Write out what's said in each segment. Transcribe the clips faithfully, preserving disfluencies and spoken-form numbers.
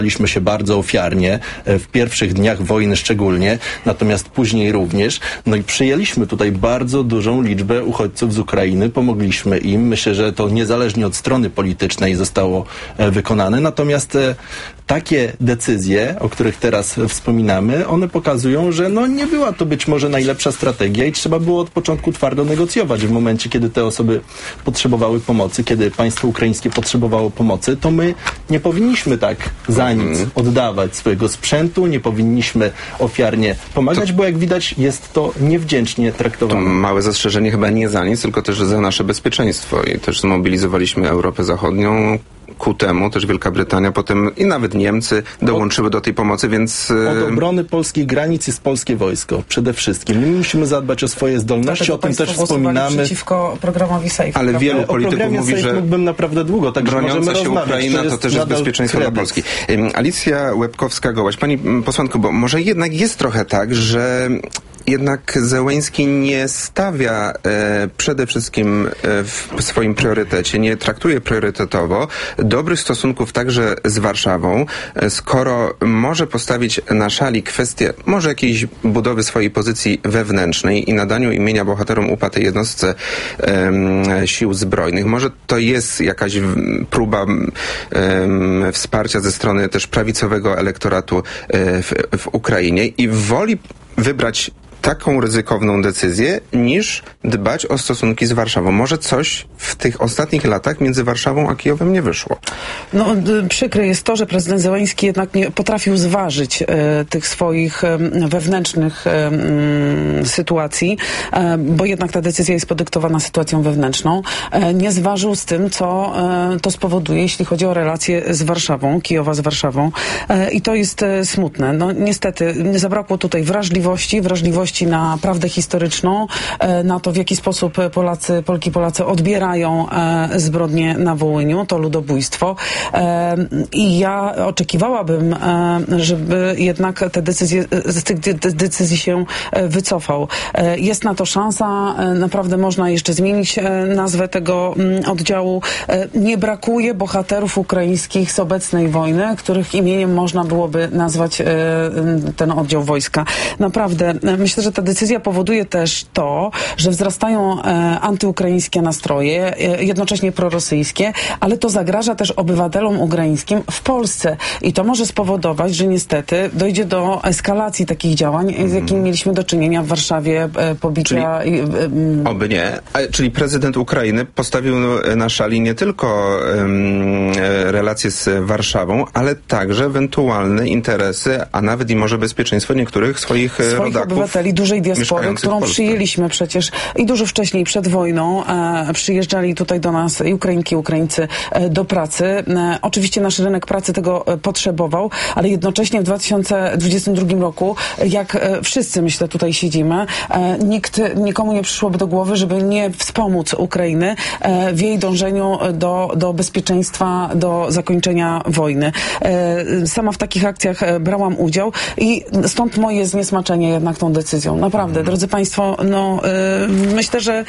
Liśmy się bardzo ofiarnie, w pierwszych dniach wojny szczególnie, natomiast później również. No i przyjęliśmy tutaj bardzo dużą liczbę uchodźców z Ukrainy, pomogliśmy im. Myślę, że to niezależnie od strony politycznej zostało wykonane. Natomiast takie decyzje, o których teraz wspominamy, one pokazują, że no nie była to być może najlepsza strategia i trzeba było od początku twardo negocjować. W momencie, kiedy te osoby potrzebowały pomocy, kiedy państwo ukraińskie potrzebowało pomocy, to my nie powinniśmy tak za nic oddawać swojego sprzętu, nie powinniśmy ofiarnie pomagać, to, bo jak widać jest to niewdzięcznie traktowane. To małe zastrzeżenie chyba nie za nic, tylko też za nasze bezpieczeństwo i też zmobilizowaliśmy Europę Zachodnią. Ku temu też Wielka Brytania, potem i nawet Niemcy dołączyły od, do tej pomocy, więc... Od obrony polskich granic jest polskie wojsko. Przede wszystkim. My musimy zadbać o swoje zdolności, Dlatego o tym też wspominamy. Przeciwko programowi SAFE. Ale prawda? wielu polityków mówi, SAFE że mógłbym naprawdę długo, tak broniąca się Ukraina to, to też jest bezpieczeństwo dla Polski. Alicja Łebkowska-Gołaś. Pani posłanko, bo może jednak jest trochę tak, że jednak Zełenski nie stawia e, przede wszystkim e, w swoim priorytecie, nie traktuje priorytetowo dobrych stosunków także z Warszawą, e, skoro może postawić na szali kwestię może jakiejś budowy swojej pozycji wewnętrznej i nadaniu imienia bohaterom upadłej jednostce e, sił zbrojnych. Może to jest jakaś w, próba e, wsparcia ze strony też prawicowego elektoratu e, w, w Ukrainie i woli wybrać taką ryzykowną decyzję, niż dbać o stosunki z Warszawą. Może coś w tych ostatnich latach między Warszawą a Kijowem nie wyszło. No, przykre jest to, że prezydent Zełenski jednak nie potrafił zważyć e, tych swoich e, wewnętrznych e, sytuacji, e, bo jednak ta decyzja jest podyktowana sytuacją wewnętrzną. E, nie zważył z tym, co e, to spowoduje, jeśli chodzi o relacje z Warszawą, Kijowa z Warszawą. E, I to jest e, smutne. No, niestety, zabrakło tutaj wrażliwości, wrażliwości na prawdę historyczną, na to, w jaki sposób Polacy, Polki, Polacy odbierają zbrodnie na Wołyniu, to ludobójstwo. I ja oczekiwałabym, żeby jednak te decyzje, z tych decyzji się wycofał. Jest na to szansa, naprawdę można jeszcze zmienić nazwę tego oddziału. Nie brakuje bohaterów ukraińskich z obecnej wojny, których imieniem można byłoby nazwać ten oddział wojska. Naprawdę, myślę, że ta decyzja powoduje też to, że wzrastają e, antyukraińskie nastroje, e, jednocześnie prorosyjskie, ale to zagraża też obywatelom ukraińskim w Polsce. I to może spowodować, że niestety dojdzie do eskalacji takich działań, mm. z jakimi mieliśmy do czynienia w Warszawie, e, pobicia... Czyli, e, e, oby nie. A, czyli prezydent Ukrainy postawił na szali nie tylko um, relacje z Warszawą, ale także ewentualne interesy, a nawet i może bezpieczeństwo niektórych swoich, swoich rodaków. Obywateli dużej diaspory, którą przyjęliśmy przecież i dużo wcześniej, przed wojną, e, przyjeżdżali tutaj do nas i Ukrainki, Ukraińcy e, do pracy. E, oczywiście nasz rynek pracy tego e, potrzebował, ale jednocześnie w dwa tysiące dwudziestym drugim roku, jak e, wszyscy, myślę, tutaj siedzimy, e, nikt, nikomu nie przyszłoby do głowy, żeby nie wspomóc Ukrainy e, w jej dążeniu do, do bezpieczeństwa, do zakończenia wojny. E, sama w takich akcjach e, brałam udział i stąd moje zniesmaczenie jednak tą decyzją. Naprawdę, hmm. drodzy Państwo, no yy, myślę, że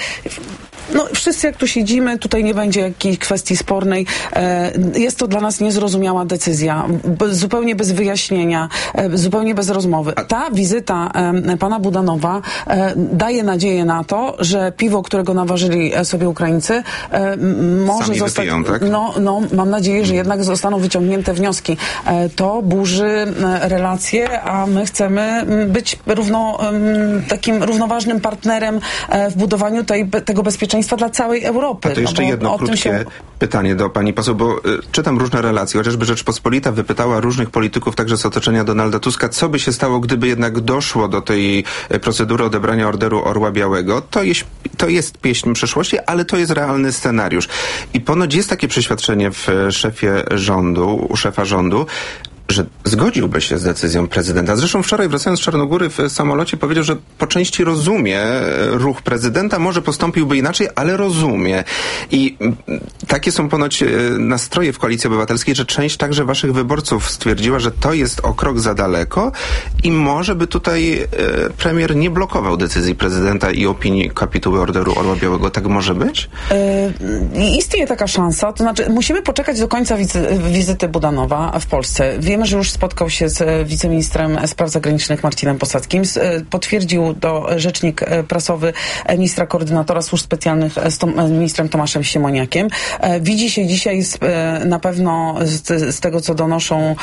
no, wszyscy jak tu siedzimy, tutaj nie będzie jakiejś kwestii spornej. E, jest to dla nas niezrozumiała decyzja, b- zupełnie bez wyjaśnienia, e, zupełnie bez rozmowy. Ta wizyta e, pana Budanowa e, daje nadzieję na to, że piwo, którego naważyli sobie Ukraińcy, e, może Sami zostać... wypiją, tak? No, no, mam nadzieję, że jednak zostaną wyciągnięte wnioski. E, to burzy e, relacje, a my chcemy być równo, e, takim równoważnym partnerem e, w budowaniu tej, tego bezpieczeństwa dla całej Europy. A to jeszcze no jedno krótkie się... pytanie do pani poseł, bo y, czytam różne relacje, chociażby Rzeczpospolita wypytała różnych polityków, także z otoczenia Donalda Tuska, co by się stało, gdyby jednak doszło do tej y, procedury odebrania Orderu Orła Białego. To jest, to jest pieśń przeszłości, ale to jest realny scenariusz. I ponoć jest takie przeświadczenie w szefie rządu, u szefa rządu, że zgodziłby się z decyzją prezydenta. Zresztą wczoraj, wracając z Czarnogóry w samolocie, powiedział, że po części rozumie ruch prezydenta, może postąpiłby inaczej, ale rozumie. I takie są ponoć nastroje w Koalicji Obywatelskiej, że część także waszych wyborców stwierdziła, że to jest o krok za daleko i może by tutaj e, premier nie blokował decyzji prezydenta i opinii kapituły Orderu Orła Białego. Tak może być? Yy, istnieje taka szansa. To znaczy, musimy poczekać do końca wizy, wizyty Budanowa w Polsce. Wiemy, że już spotkał się z wiceministrem spraw zagranicznych Marcinem Posadzkim. Potwierdził to rzecznik prasowy ministra koordynatora służb specjalnych z, Tom, z ministrem Tomaszem Siemoniakiem. Widzi się dzisiaj z, na pewno z, z tego, co donoszą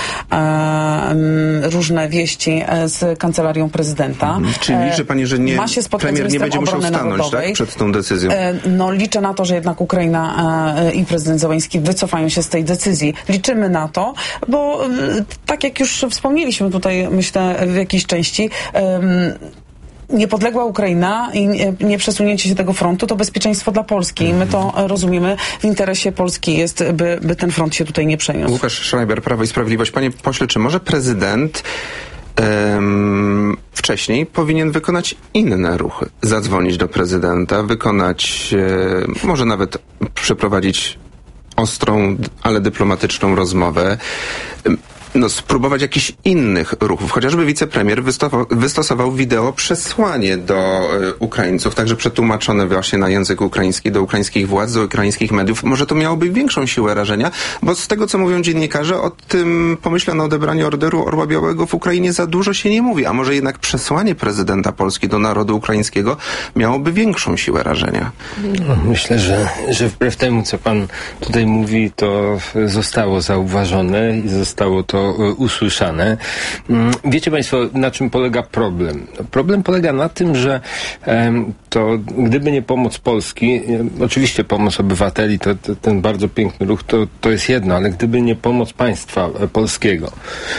e, różne wieści z kancelarią prezydenta. Mhm. Czyli liczy pani, że nie, Ma się spotkać premier z nie będzie musiał stanąć Narodowej. tak, przed tą decyzją? E, no liczę na to, że jednak Ukraina e, i prezydent Zełenski wycofają się z tej decyzji. Liczymy na to, bo e, tak jak już wspomnieliśmy tutaj, myślę, w jakiejś części, e, niepodległa Ukraina i nieprzesunięcie się tego frontu to bezpieczeństwo dla Polski. I my to rozumiemy. W interesie Polski jest, by, by ten front się tutaj nie przeniósł. Łukasz Schreiber, Prawo i Sprawiedliwość. Panie pośle, czy może prezydent um, wcześniej powinien wykonać inne ruchy? Zadzwonić do prezydenta, wykonać, e, może nawet przeprowadzić ostrą, ale dyplomatyczną rozmowę. No, spróbować jakichś innych ruchów. Chociażby wicepremier wystosował, wystosował wideo przesłanie do y, Ukraińców, także przetłumaczone właśnie na język ukraiński, do ukraińskich władz, do ukraińskich mediów. Może to miałoby większą siłę rażenia, bo z tego, co mówią dziennikarze, o tym pomyślane odebranie Orderu Orła Białego w Ukrainie za dużo się nie mówi, a może jednak przesłanie prezydenta Polski do narodu ukraińskiego miałoby większą siłę rażenia. No, myślę, że, że wbrew temu, co pan tutaj mówi, to zostało zauważone i zostało to usłyszane. Wiecie państwo, na czym polega problem? Problem polega na tym, że to gdyby nie pomoc Polski, oczywiście pomoc obywateli, to, to ten bardzo piękny ruch, to, to jest jedno, ale gdyby nie pomoc państwa polskiego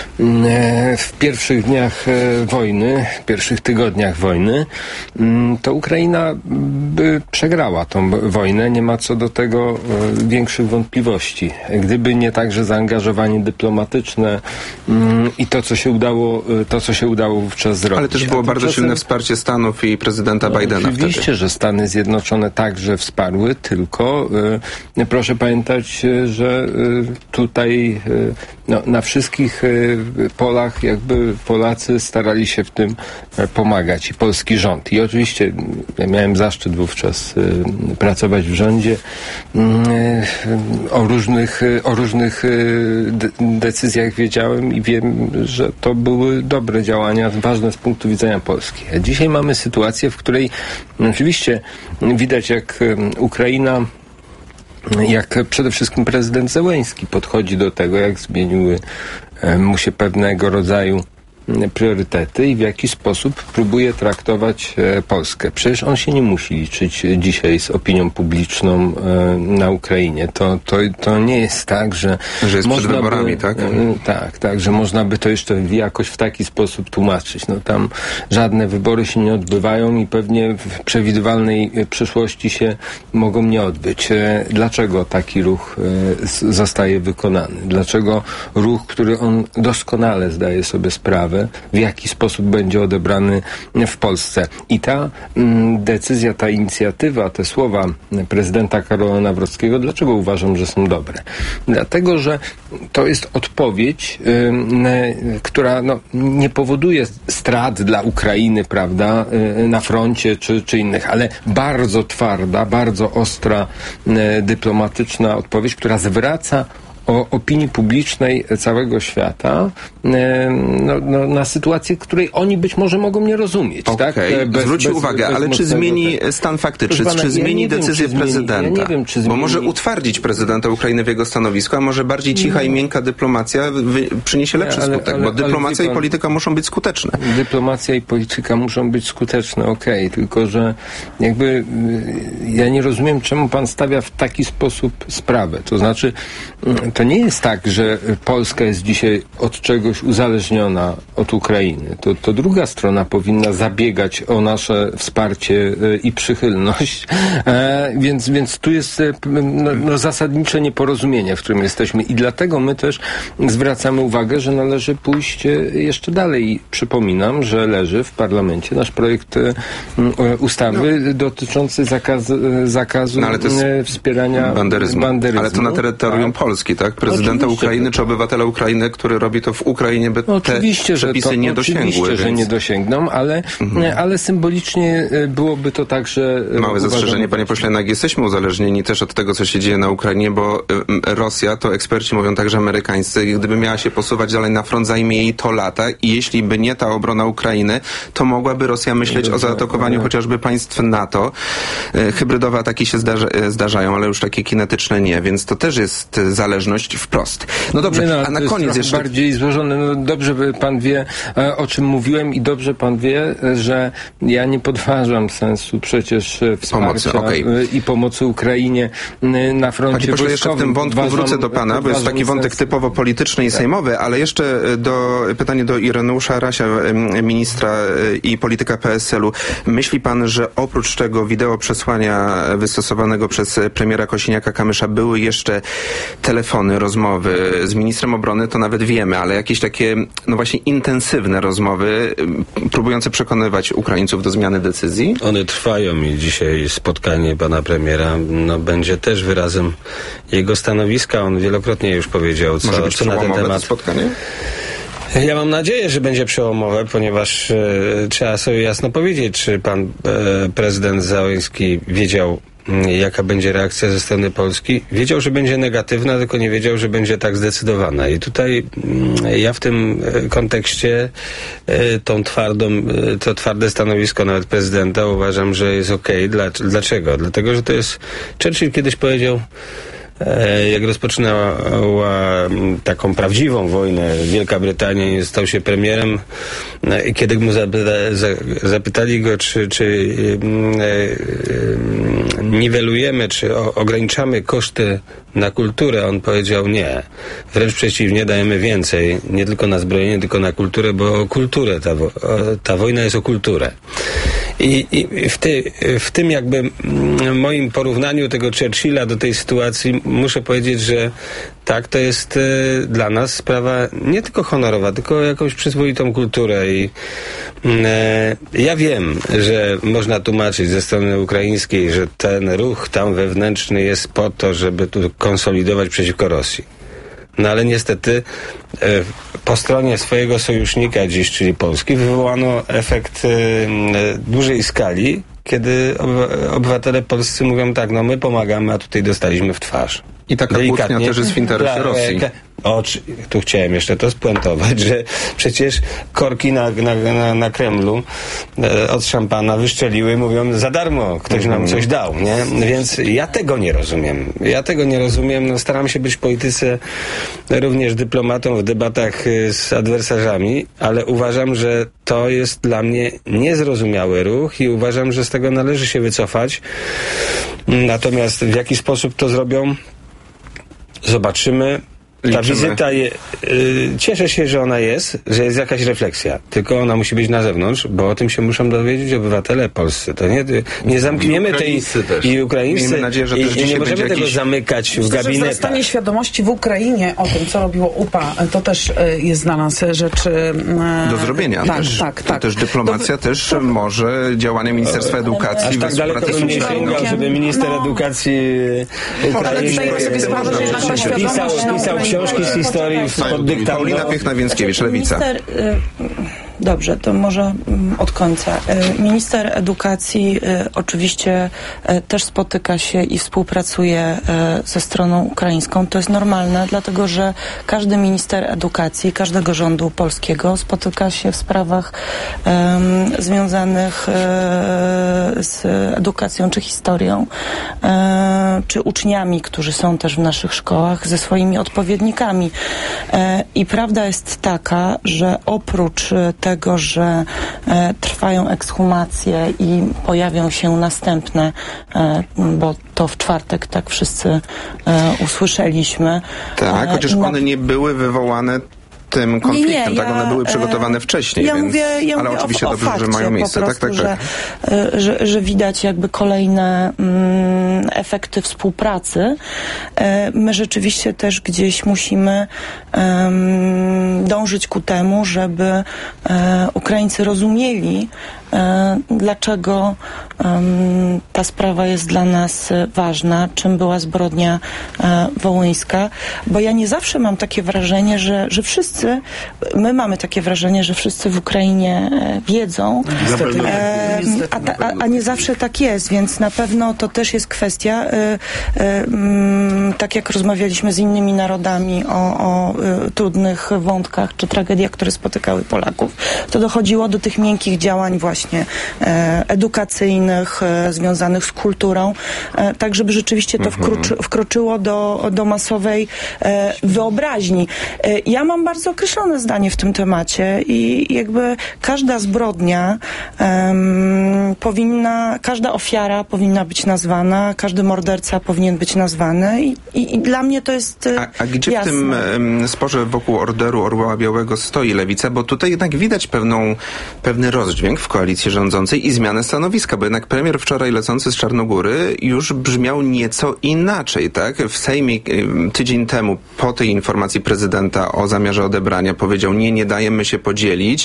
w pierwszych dniach wojny, w pierwszych tygodniach wojny, to Ukraina by przegrała tą wojnę, nie ma co do tego większych wątpliwości. Gdyby nie także zaangażowanie dyplomatyczne i to, co się udało, to, co się udało wówczas zrobić. Ale też było bardzo silne wsparcie Stanów i prezydenta no, Bidena oczywiście, wtedy. że Stany Zjednoczone także wsparły, tylko y, proszę pamiętać, że y, tutaj y, no, na wszystkich y, polach jakby Polacy starali się w tym y, pomagać i polski rząd. I oczywiście ja miałem zaszczyt wówczas y, pracować w rządzie y, y, o różnych, y, o różnych y, de- decyzjach wiedziałem i wiem, że to były dobre działania, ważne z punktu widzenia Polski. A dzisiaj mamy sytuację, w której oczywiście widać, jak Ukraina, jak przede wszystkim prezydent Zełenski podchodzi do tego, jak zmieniły mu się pewnego rodzaju priorytety i w jaki sposób próbuje traktować e, Polskę. Przecież on się nie musi liczyć dzisiaj z opinią publiczną e, na Ukrainie. To, to, to nie jest tak, że... Że jest można przed wyborami, by, tak? E, tak, tak, że można by to jeszcze jakoś w taki sposób tłumaczyć. No tam żadne wybory się nie odbywają i pewnie w przewidywalnej przyszłości się mogą nie odbyć. E, dlaczego taki ruch e, z, zostaje wykonany? Dlaczego ruch, który on doskonale zdaje sobie sprawę, w jaki sposób będzie odebrany w Polsce. I ta mm, decyzja, ta inicjatywa, te słowa prezydenta Karola Nawrockiego, dlaczego uważam, że są dobre? Dlatego, że to jest odpowiedź, y, która no, nie powoduje strat dla Ukrainy, prawda, y, na froncie czy, czy innych, ale bardzo twarda, bardzo ostra, y, dyplomatyczna odpowiedź, która zwraca o opinii publicznej całego świata no, no, na sytuację, której oni być może mogą nie rozumieć. Okay. Tak? Bez, Zwróć bez, uwagę, bez ale czy zmieni tego, stan faktyczny, pana, czy ja zmieni wiem, decyzję czy zmieni, prezydenta? Ja nie wiem, czy zmieni... Bo może utwardzić prezydenta Ukrainy w jego stanowisku, a może bardziej cicha no. i miękka dyplomacja wy, przyniesie lepszy ale, skutek, ale, bo dyplomacja pan, i polityka muszą być skuteczne. Dyplomacja i polityka muszą być skuteczne, okej, okay, tylko że jakby ja nie rozumiem, czemu pan stawia w taki sposób sprawę. To znaczy, to nie jest tak, że Polska jest dzisiaj od czegoś uzależniona od Ukrainy. To, to druga strona powinna zabiegać o nasze wsparcie i przychylność. E, więc, więc tu jest no, no, zasadnicze nieporozumienie, w którym jesteśmy. I dlatego my też zwracamy uwagę, że należy pójść jeszcze dalej. Przypominam, że leży w parlamencie nasz projekt e, ustawy no. dotyczący zakaz, zakazu no, ale to jest wspierania banderyzmu. banderyzmu. Ale to na terytorium tak. Polski, tak? tak? Prezydenta Oczywiście. Ukrainy czy obywatela Ukrainy, który robi to w Ukrainie, by oczywiście, te przepisy że to, nie dosięgły. Oczywiście, więc... że nie dosięgną, ale, mhm. ale symbolicznie byłoby to tak, że... Małe zastrzeżenie, panie pośle, jednak jesteśmy uzależnieni też od tego, co się dzieje na Ukrainie, bo Rosja, to eksperci mówią także amerykańscy, gdyby miała się posuwać dalej na front, zajmie jej to lata i jeśli by nie ta obrona Ukrainy, to mogłaby Rosja myśleć o zaatakowaniu chociażby państw NATO. Hybrydowe ataki się zdarza, zdarzają, ale już takie kinetyczne nie, więc to też jest zależność wprost. No dobrze, no, a na koniec jeszcze... bardziej złożone. No dobrze pan wie, o czym mówiłem i dobrze pan wie, że ja nie podważam sensu przecież wsparcia pomocy, okay. i pomocy Ukrainie na froncie Panie pośle, jeszcze w tym wątku Uważam, wrócę do pana, bo jest taki wątek typowo polityczny i sejmowy, ale jeszcze do pytanie do Ireneusza Rasia, ministra i polityka P S L u. Myśli pan, że oprócz tego wideo przesłania wystosowanego przez premiera Kosiniaka-Kamysza były jeszcze telefony, rozmowy z ministrem obrony, to nawet wiemy, ale jakieś takie, no właśnie intensywne rozmowy próbujące przekonywać Ukraińców do zmiany decyzji? One trwają i dzisiaj spotkanie pana premiera no, będzie też wyrazem jego stanowiska. On wielokrotnie już powiedział, co, Może być co na ten temat. To spotkanie? Ja mam nadzieję, że będzie przełomowe, ponieważ e, trzeba sobie jasno powiedzieć, czy pan e, prezydent Zełenski wiedział, jaka będzie reakcja ze strony Polski. Wiedział, że będzie negatywna, tylko nie wiedział, że będzie tak zdecydowana. I tutaj ja w tym kontekście tą twardą, to twarde stanowisko nawet prezydenta uważam, że jest okej. Dla, dlaczego? Dlatego, że to jest... Churchill kiedyś powiedział, jak rozpoczynała taką prawdziwą wojnę Wielka Brytania, stał się premierem i kiedy mu zapytali go, czy, czy niwelujemy, czy ograniczamy koszty na kulturę, on powiedział nie. Wręcz przeciwnie, dajemy więcej, nie tylko na zbrojenie, tylko na kulturę, bo o kulturę, ta, ta wojna jest o kulturę. I, i w, ty, w tym jakby moim porównaniu tego Churchilla do tej sytuacji muszę powiedzieć, że tak, to jest y, dla nas sprawa nie tylko honorowa, tylko o jakąś przyzwoitą kulturę i y, ja wiem, że można tłumaczyć ze strony ukraińskiej, że ten ruch tam wewnętrzny jest po to, żeby tu konsolidować przeciwko Rosji. No ale niestety y, po stronie swojego sojusznika dziś, czyli Polski, wywołano efekt y, y, dużej skali, kiedy obywatele polscy mówią tak, no my pomagamy, a tutaj dostaliśmy w twarz. I taka kłótnia też jest w interesie Rosji. O, tu chciałem jeszcze to spuentować, że przecież korki na, na, na, na Kremlu e, od szampana wyszczeliły, mówią za darmo, ktoś nam coś dał, nie? Więc ja tego nie rozumiem. Ja tego nie rozumiem. No, staram się być w polityce również dyplomatą w debatach z adwersarzami, ale uważam, że to jest dla mnie niezrozumiały ruch i uważam, że z tego należy się wycofać. Natomiast w jaki sposób to zrobią, zobaczymy. Ta Liczymy. wizyta, je, y, cieszę się, że ona jest, że jest jakaś refleksja, tylko ona musi być na zewnątrz, bo o tym się muszą dowiedzieć obywatele polscy. To nie, nie zamkniemy tej... Też. I Ukraińscy Miejmy nadzieję, że też i, i nie możemy tego jakiś... zamykać w Myślę, że gabinetach. wzrastanie świadomości w Ukrainie o tym, co robiło U P A, to też jest dla nas rzecz... Do zrobienia. Tak, też, tak, tak. To też dyplomacja to, też to... może działanie Ministerstwa Edukacji... Aż tak daleko bym nie sięgał, żeby minister no. edukacji Ukrainy zdaję sobie sprawę, że jednak ta świadomość pisał, pisał książki z historii pod dyktando. Paulina Piechna-Więckiewicz, Lewica. Minister, y, dobrze, to może y, od końca. Y, minister edukacji y, oczywiście y, też spotyka się i współpracuje y, ze stroną ukraińską. To jest normalne, dlatego że każdy minister edukacji, każdego rządu polskiego spotyka się w sprawach y, związanych y, z edukacją czy historią, y, czy uczniami, którzy są też w naszych szkołach, ze swoimi odpowiednikami. I prawda jest taka, że oprócz tego, że trwają ekshumacje i pojawią się następne, bo to w czwartek tak wszyscy usłyszeliśmy. Tak, chociaż na... one nie były wywołane tym konfliktem, nie, nie, tak? ja, One były przygotowane wcześniej, ja więc... mówię, ja ale mówię oczywiście o, o dobrze, fakcie, że mają miejsce. Po prostu, tak, tak, tak. Że, że, że widać jakby kolejne mm, efekty współpracy. E, my rzeczywiście też gdzieś musimy um, dążyć ku temu, żeby e, Ukraińcy rozumieli, dlaczego ta sprawa jest dla nas ważna, czym była zbrodnia wołyńska, bo ja nie zawsze mam takie wrażenie, że, że wszyscy, my mamy takie wrażenie, że wszyscy w Ukrainie wiedzą, e, a, ta, a, a nie zawsze tak jest, więc na pewno to też jest kwestia, e, e, m, tak jak rozmawialiśmy z innymi narodami o, o e, trudnych wątkach czy tragediach, które spotykały Polaków, to dochodziło do tych miękkich działań właśnie e, edukacyjnych, e, związanych z kulturą, e, tak żeby rzeczywiście to wkroczy, wkroczyło do, do masowej e, wyobraźni. E, ja mam bardzo określone zdanie w tym temacie i jakby każda zbrodnia um, powinna, każda ofiara powinna być nazwana, każdy morderca powinien być nazwany i, i, i dla mnie to jest A, a gdzie jasne. w tym um, sporze wokół Orderu Orła Białego stoi Lewica? Bo tutaj jednak widać pewną, pewny rozdźwięk w koalicji rządzącej i zmianę stanowiska, bo jednak premier wczoraj lecący z Czarnogóry już brzmiał nieco inaczej, tak? W Sejmie um, tydzień temu po tej informacji prezydenta o zamiarze odebrania powiedział, nie, nie dajemy się podzielić,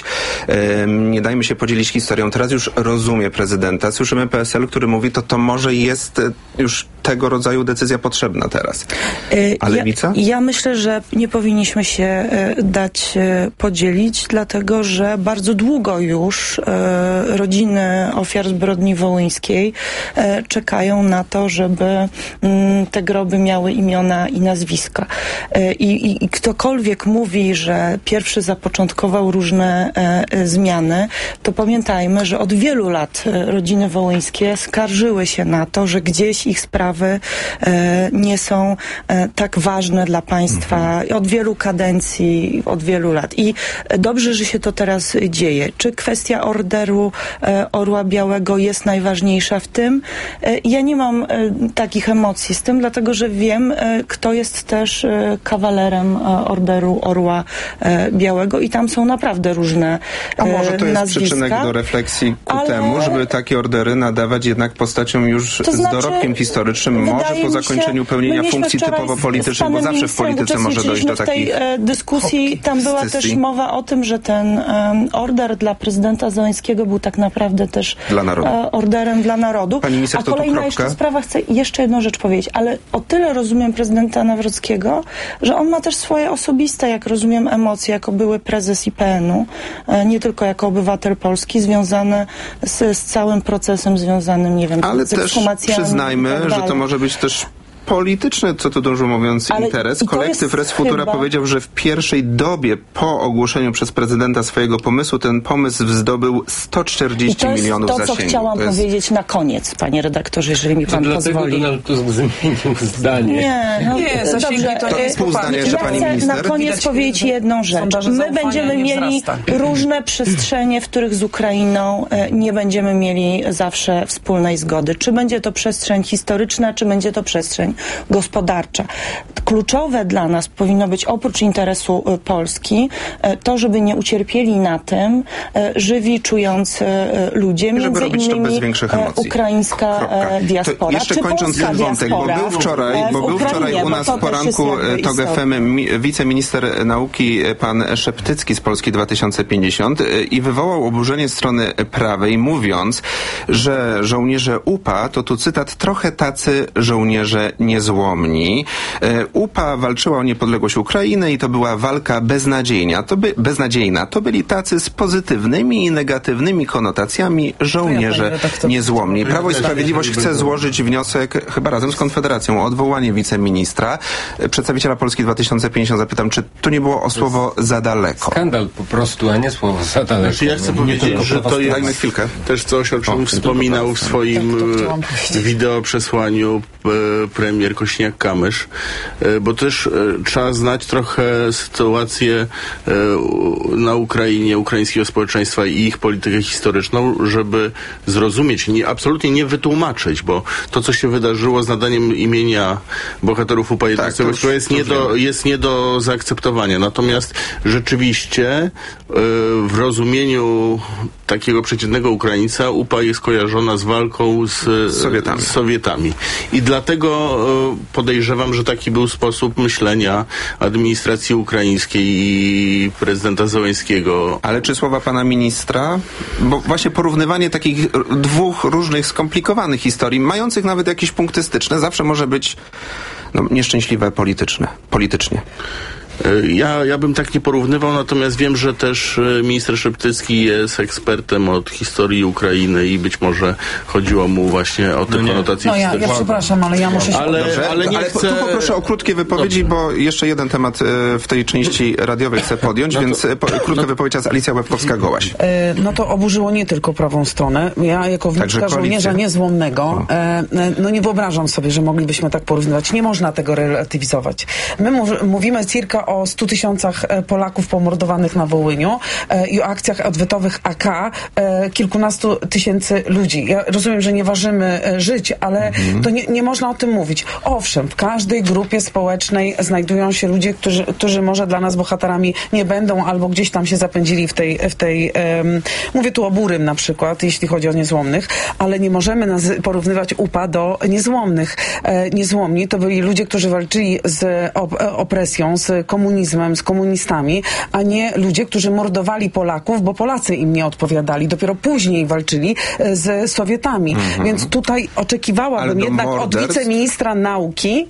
um, nie dajmy się podzielić historią. Teraz już rozumie prezydenta. Słyszymy P S L, który mówi, to to może jest już tego rodzaju decyzja potrzebna teraz. A Lewica? Ja, ja myślę, że nie powinniśmy się e, dać e, podzielić, dlatego, że bardzo długo już e, rodziny ofiar zbrodni wołyńskiej e, czekają na to, żeby m, te groby miały imiona i nazwiska. E, i, I ktokolwiek mówi, że pierwszy zapoczątkował różne e, e, zmiany, to pamiętajmy, że od wielu lat e, rodziny wołyńskie skarżyły się na to, że gdzieś ich sprawy e, nie są e, tak ważne dla państwa mhm. od wielu kadencji, od wielu lat. I dobrze, że się to teraz dzieje. Czy kwestia Orderu e, Orła Białego jest najważniejsza w tym? E, ja nie mam e, takich emocji z tym, dlatego, że wiem, e, kto jest też e, kawalerem e, Orderu Orła e, Białego i tam są naprawdę różne e, A może to jest nazwiska, przyczynek do refleksji ku ale... temu, żeby takie ordery nadawać jednak postaciom już to z znaczy, dorobkiem historycznym, może po zakończeniu się, pełnienia funkcji typowo politycznych, bo zawsze w polityce może dojść do takich... w tej e, dyskusji tam była scysji. też mowa o tym, że ten um, order dla prezydenta Zełenskiego był tak naprawdę też dla narodu. E, orderem dla narodu. Pani minister, A to tu kolejna kropka. jeszcze sprawa, chcę jeszcze jedną rzecz powiedzieć, ale o tyle rozumiem prezydenta Nawrockiego, że on ma też swoje osobiste, jak rozumiem, emocje, jako były prezes I P N-u, e, nie tylko jako obywatel Polski, związane z, z całym procesem związanym, nie wiem, ale z też ekshumacjami. przyznajmy, że to może być też polityczny, co tu dużo mówiąc, ale interes. Kolektyw Res Futura chyba... powiedział, że w pierwszej dobie po ogłoszeniu przez prezydenta swojego pomysłu ten pomysł zdobył sto czterdzieści milionów zasięgu. To jest to, co chciałam jest... powiedzieć na koniec, panie redaktorze, jeżeli mi pan to pozwoli. Dlatego Donald Tusk zmienił zdanie. Nie, no, nie zasięgi dobrze, to nie jest pół zdania, że pani minister. Na koniec Widać, powiedzieć jedną rzecz. My będziemy mieli różne przestrzenie, w których z Ukrainą e, nie będziemy mieli zawsze wspólnej zgody. Czy będzie to przestrzeń historyczna, czy będzie to przestrzeń gospodarcza. Kluczowe dla nas powinno być oprócz interesu y, Polski y, to, żeby nie ucierpieli na tym y, żywi, czujący y, ludzie, między innymi y, ukraińska y, diaspora. To jeszcze czy kończąc ten wątek, bo był wczoraj, bo był wczoraj u nas w poranku T O G F M wiceminister nauki pan Szeptycki z Polski dwa tysiące pięćdziesiąt i wywołał oburzenie strony prawej, mówiąc, że żołnierze U P A to tu cytat trochę tacy żołnierze niezłomni. U P A walczyła o niepodległość Ukrainy i to była walka beznadziejna. To, by, beznadziejna. to byli tacy z pozytywnymi i negatywnymi konotacjami żołnierze niezłomni. Prawo i Sprawiedliwość chce złożyć wniosek, chyba razem z Konfederacją, o odwołanie wiceministra. Przedstawiciela Polski dwa tysiące pięćdziesiąt zapytam, czy tu nie było o słowo za daleko? Skandal po prostu, a nie słowo za daleko. Znaczy, ja chcę no, powiedzieć, że to jest Dajmy chwilkę. też coś, o czym o, wspominał w swoim tak, wideo przesłaniu e, premier Kośniak-Kamysz, e, bo też e, trzeba znać trochę sytuację e, na Ukrainie, ukraińskiego społeczeństwa i ich politykę historyczną, żeby zrozumieć, nie, absolutnie nie wytłumaczyć, bo to, co się wydarzyło z nadaniem imienia bohaterów U P A jedenastego tak, jest, nie do, jest nie do zaakceptowania. Natomiast rzeczywiście e, w rozumieniu takiego przeciętnego Ukraińca U P A jest kojarzona z walką z Sowietami. Z Sowietami. I dlatego podejrzewam, że taki był sposób myślenia administracji ukraińskiej i prezydenta Zełenskiego. Ale czy słowa pana ministra, bo właśnie porównywanie takich dwóch różnych skomplikowanych historii, mających nawet jakieś punkty styczne, zawsze może być no, nieszczęśliwe polityczne, politycznie. Ja, ja bym tak nie porównywał, natomiast wiem, że też minister Szeptycki jest ekspertem od historii Ukrainy i być może chodziło mu właśnie o te no konotacje no ja, ja przepraszam, ale ja muszę się... Ale, Dobrze, ale, nie ale chcę... tu poproszę o krótkie wypowiedzi, Dobrze. bo jeszcze jeden temat w tej części radiowej chcę podjąć, no to, więc po, krótka no, wypowiedź z Alicja Łebkowska-Gołaś. No to oburzyło nie tylko prawą stronę. Ja jako wnuczka żołnierza niezłomnego, no nie wyobrażam sobie, że moglibyśmy tak porównywać. Nie można tego relatywizować. My mówimy circa o stu tysiącach Polaków pomordowanych na Wołyniu e, i o akcjach odwetowych A K e, kilkunastu tysięcy ludzi. Ja rozumiem, że nie ważymy e, żyć, ale mhm. to nie, nie można o tym mówić. Owszem, w każdej grupie społecznej znajdują się ludzie, którzy, którzy może dla nas bohaterami nie będą, albo gdzieś tam się zapędzili w tej, w tej e, mówię tu o Burym na przykład, jeśli chodzi o niezłomnych, ale nie możemy nazy- porównywać U P A do niezłomnych. E, niezłomni to byli ludzie, którzy walczyli z op- opresją, z komunizmem, z komunistami, a nie ludzie, którzy mordowali Polaków, bo Polacy im nie odpowiadali. Dopiero później walczyli z Sowietami. Mm-hmm. Więc tutaj oczekiwałabym jednak morderstw... od wiceministra nauki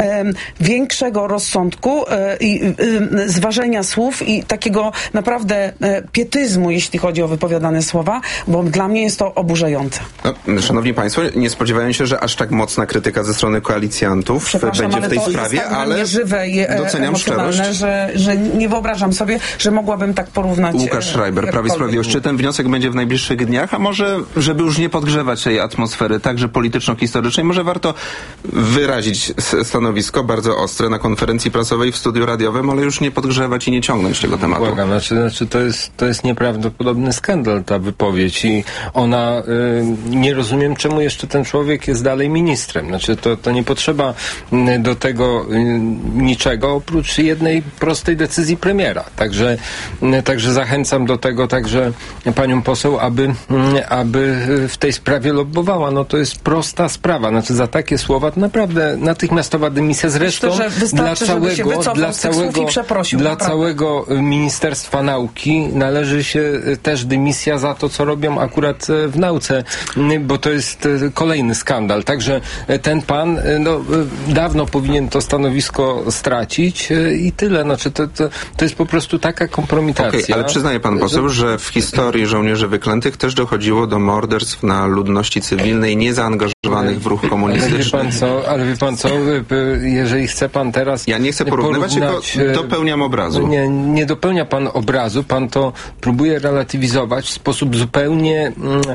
większego rozsądku i zważenia słów i takiego naprawdę pietyzmu, jeśli chodzi o wypowiadane słowa, bo dla mnie jest to oburzające. No, szanowni Państwo, nie spodziewają się, że aż tak mocna krytyka ze strony koalicjantów będzie w tej to sprawie, jest tak ale żywe i doceniam szczerość. Że, że nie wyobrażam sobie, że mogłabym tak porównać. Łukasz Schreiber, Prawo i Sprawiedliwość. Czy ten wniosek będzie w najbliższych dniach, a może, żeby już nie podgrzewać tej atmosfery, także polityczno-historycznej, może warto wyrazić stanowisko bardzo ostre na konferencji prasowej w studiu radiowym, ale już nie podgrzewać i nie ciągnąć tego tematu. Błagam, znaczy, znaczy to, jest, to jest nieprawdopodobny skandal, ta wypowiedź i ona, y, nie rozumiem, czemu jeszcze ten człowiek jest dalej ministrem. Znaczy to, to nie potrzeba y, do tego y, niczego oprócz jednej prostej decyzji premiera. Także, y, także zachęcam do tego także panią poseł, aby, y, aby w tej sprawie lobbowała. No to jest prosta sprawa. Znaczy za takie słowa to naprawdę natychmiastowa dymisja. Zresztą Myślę, dla całego, dla całego, dla całego Ministerstwa Nauki należy się też dymisja za to, co robią akurat w nauce, bo to jest kolejny skandal. Także ten pan no, dawno powinien to stanowisko stracić i tyle. Znaczy, to, to, to jest po prostu taka kompromitacja. Okay, ale przyznaje pan poseł, że w historii żołnierzy wyklętych też dochodziło do morderstw na ludności cywilnej niezaangażowanych w ruch komunistyczny. Ale wie pan co, ale wie pan co jeżeli chce pan teraz... Ja nie chcę porównywać, tylko dopełniam obrazu. Nie, nie dopełnia pan obrazu, pan to próbuje relatywizować w sposób zupełnie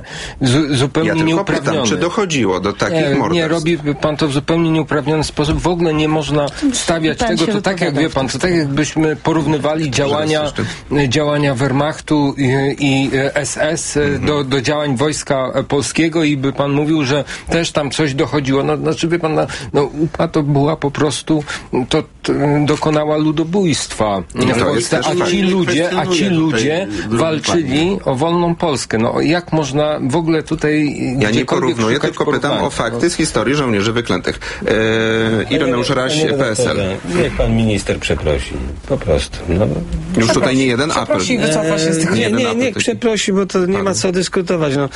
z, zupełnie ja nieuprawniony. Pytam, czy dochodziło do takich nie, morderstw? Nie, robi pan to w zupełnie nieuprawniony sposób. W ogóle nie można stawiać pan tego, to tak jak wie pan, to tak jakbyśmy porównywali działania, działania Wehrmachtu i, i S S mhm. do, do działań Wojska Polskiego i by pan mówił, że też tam coś dochodziło. No, znaczy wie pan, no, no U P A to była po prostu, to, to dokonała ludobójstwa w Polsce, a ci ludzie, a ci ludzie walczyli o wolną Polskę. No jak można w ogóle tutaj ja nie porównuję, tylko pytam o fakty z historii żołnierzy wyklętych. E, Ireneusz Raś, P S L. Niech pan minister przeprosi. Po prostu. No. Już tutaj nie jeden apel. Przeprosi i wycofa się z tego. Nie, nie, nie, przeprosi, bo to nie ma co dyskutować. No,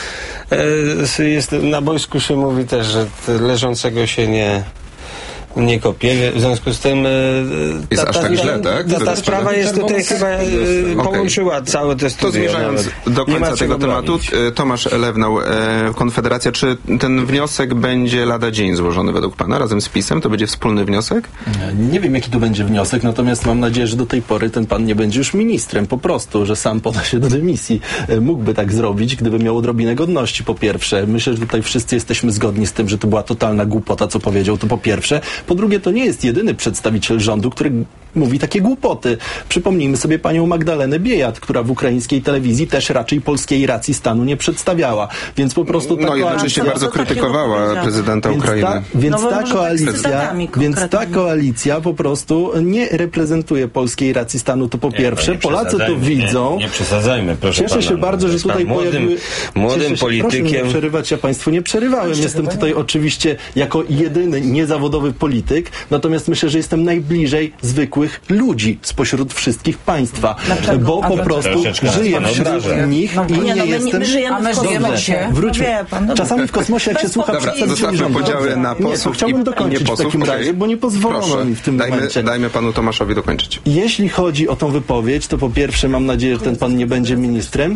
jest, na boisku się mówi też, że leżącego się nie nie kopie. W związku z tym jest ta, aż tak ta, źle, tak? Ta, ta sprawa jest tutaj chyba okay. połączyła całe te studia. To zmierzając do końca tego tematu, bronić. Tomasz Lewnał, Konfederacja, czy ten wniosek będzie lada dzień złożony według pana razem z PiS-em? To będzie wspólny wniosek? Nie wiem, jaki to będzie wniosek, natomiast mam nadzieję, że do tej pory ten pan nie będzie już ministrem, po prostu, że sam poda się do dymisji. Mógłby tak zrobić, gdyby miał odrobinę godności, po pierwsze. Myślę, że tutaj wszyscy jesteśmy zgodni z tym, że to była totalna głupota, co powiedział, to po pierwsze. Po drugie, to nie jest jedyny przedstawiciel rządu, który mówi takie głupoty. Przypomnijmy sobie panią Magdalenę Biejat, która w ukraińskiej telewizji też raczej polskiej racji stanu nie przedstawiała. Więc po prostu ta No jednocześnie bardzo krytykowała prezydenta więc Ukrainy. Ta, więc, no, ta koalicja, więc ta koalicja po prostu nie reprezentuje polskiej racji stanu. To po pierwsze, nie Polacy to widzą. Nie, nie przesadzajmy, proszę Cieszę pana. się bardzo, że tutaj młodym, pojawiły... młodym się, politykiem... Proszę nie przerywać, ja państwu nie przerywałem. Jestem tutaj oczywiście jako jedyny niezawodowy polityk, natomiast myślę, że jestem najbliżej zwykłych ludzi spośród wszystkich państwa, bo po prostu żyję wśród nich i nie, no, jestem... My żyjemy w kosmosie. Wróćmy. No pan, no Czasami w kosmosie, jak się słucha Dobra, przedstawicieli zostawmy rządu. podziały na Nie, posłów to chciałbym i dokończyć nie w posłów, takim okay. razie, bo nie pozwolono Proszę, mi w tym dajmy, momencie. Dajmy panu Tomaszowi dokończyć. Jeśli chodzi o tą wypowiedź, to po pierwsze mam nadzieję, że ten pan nie będzie ministrem.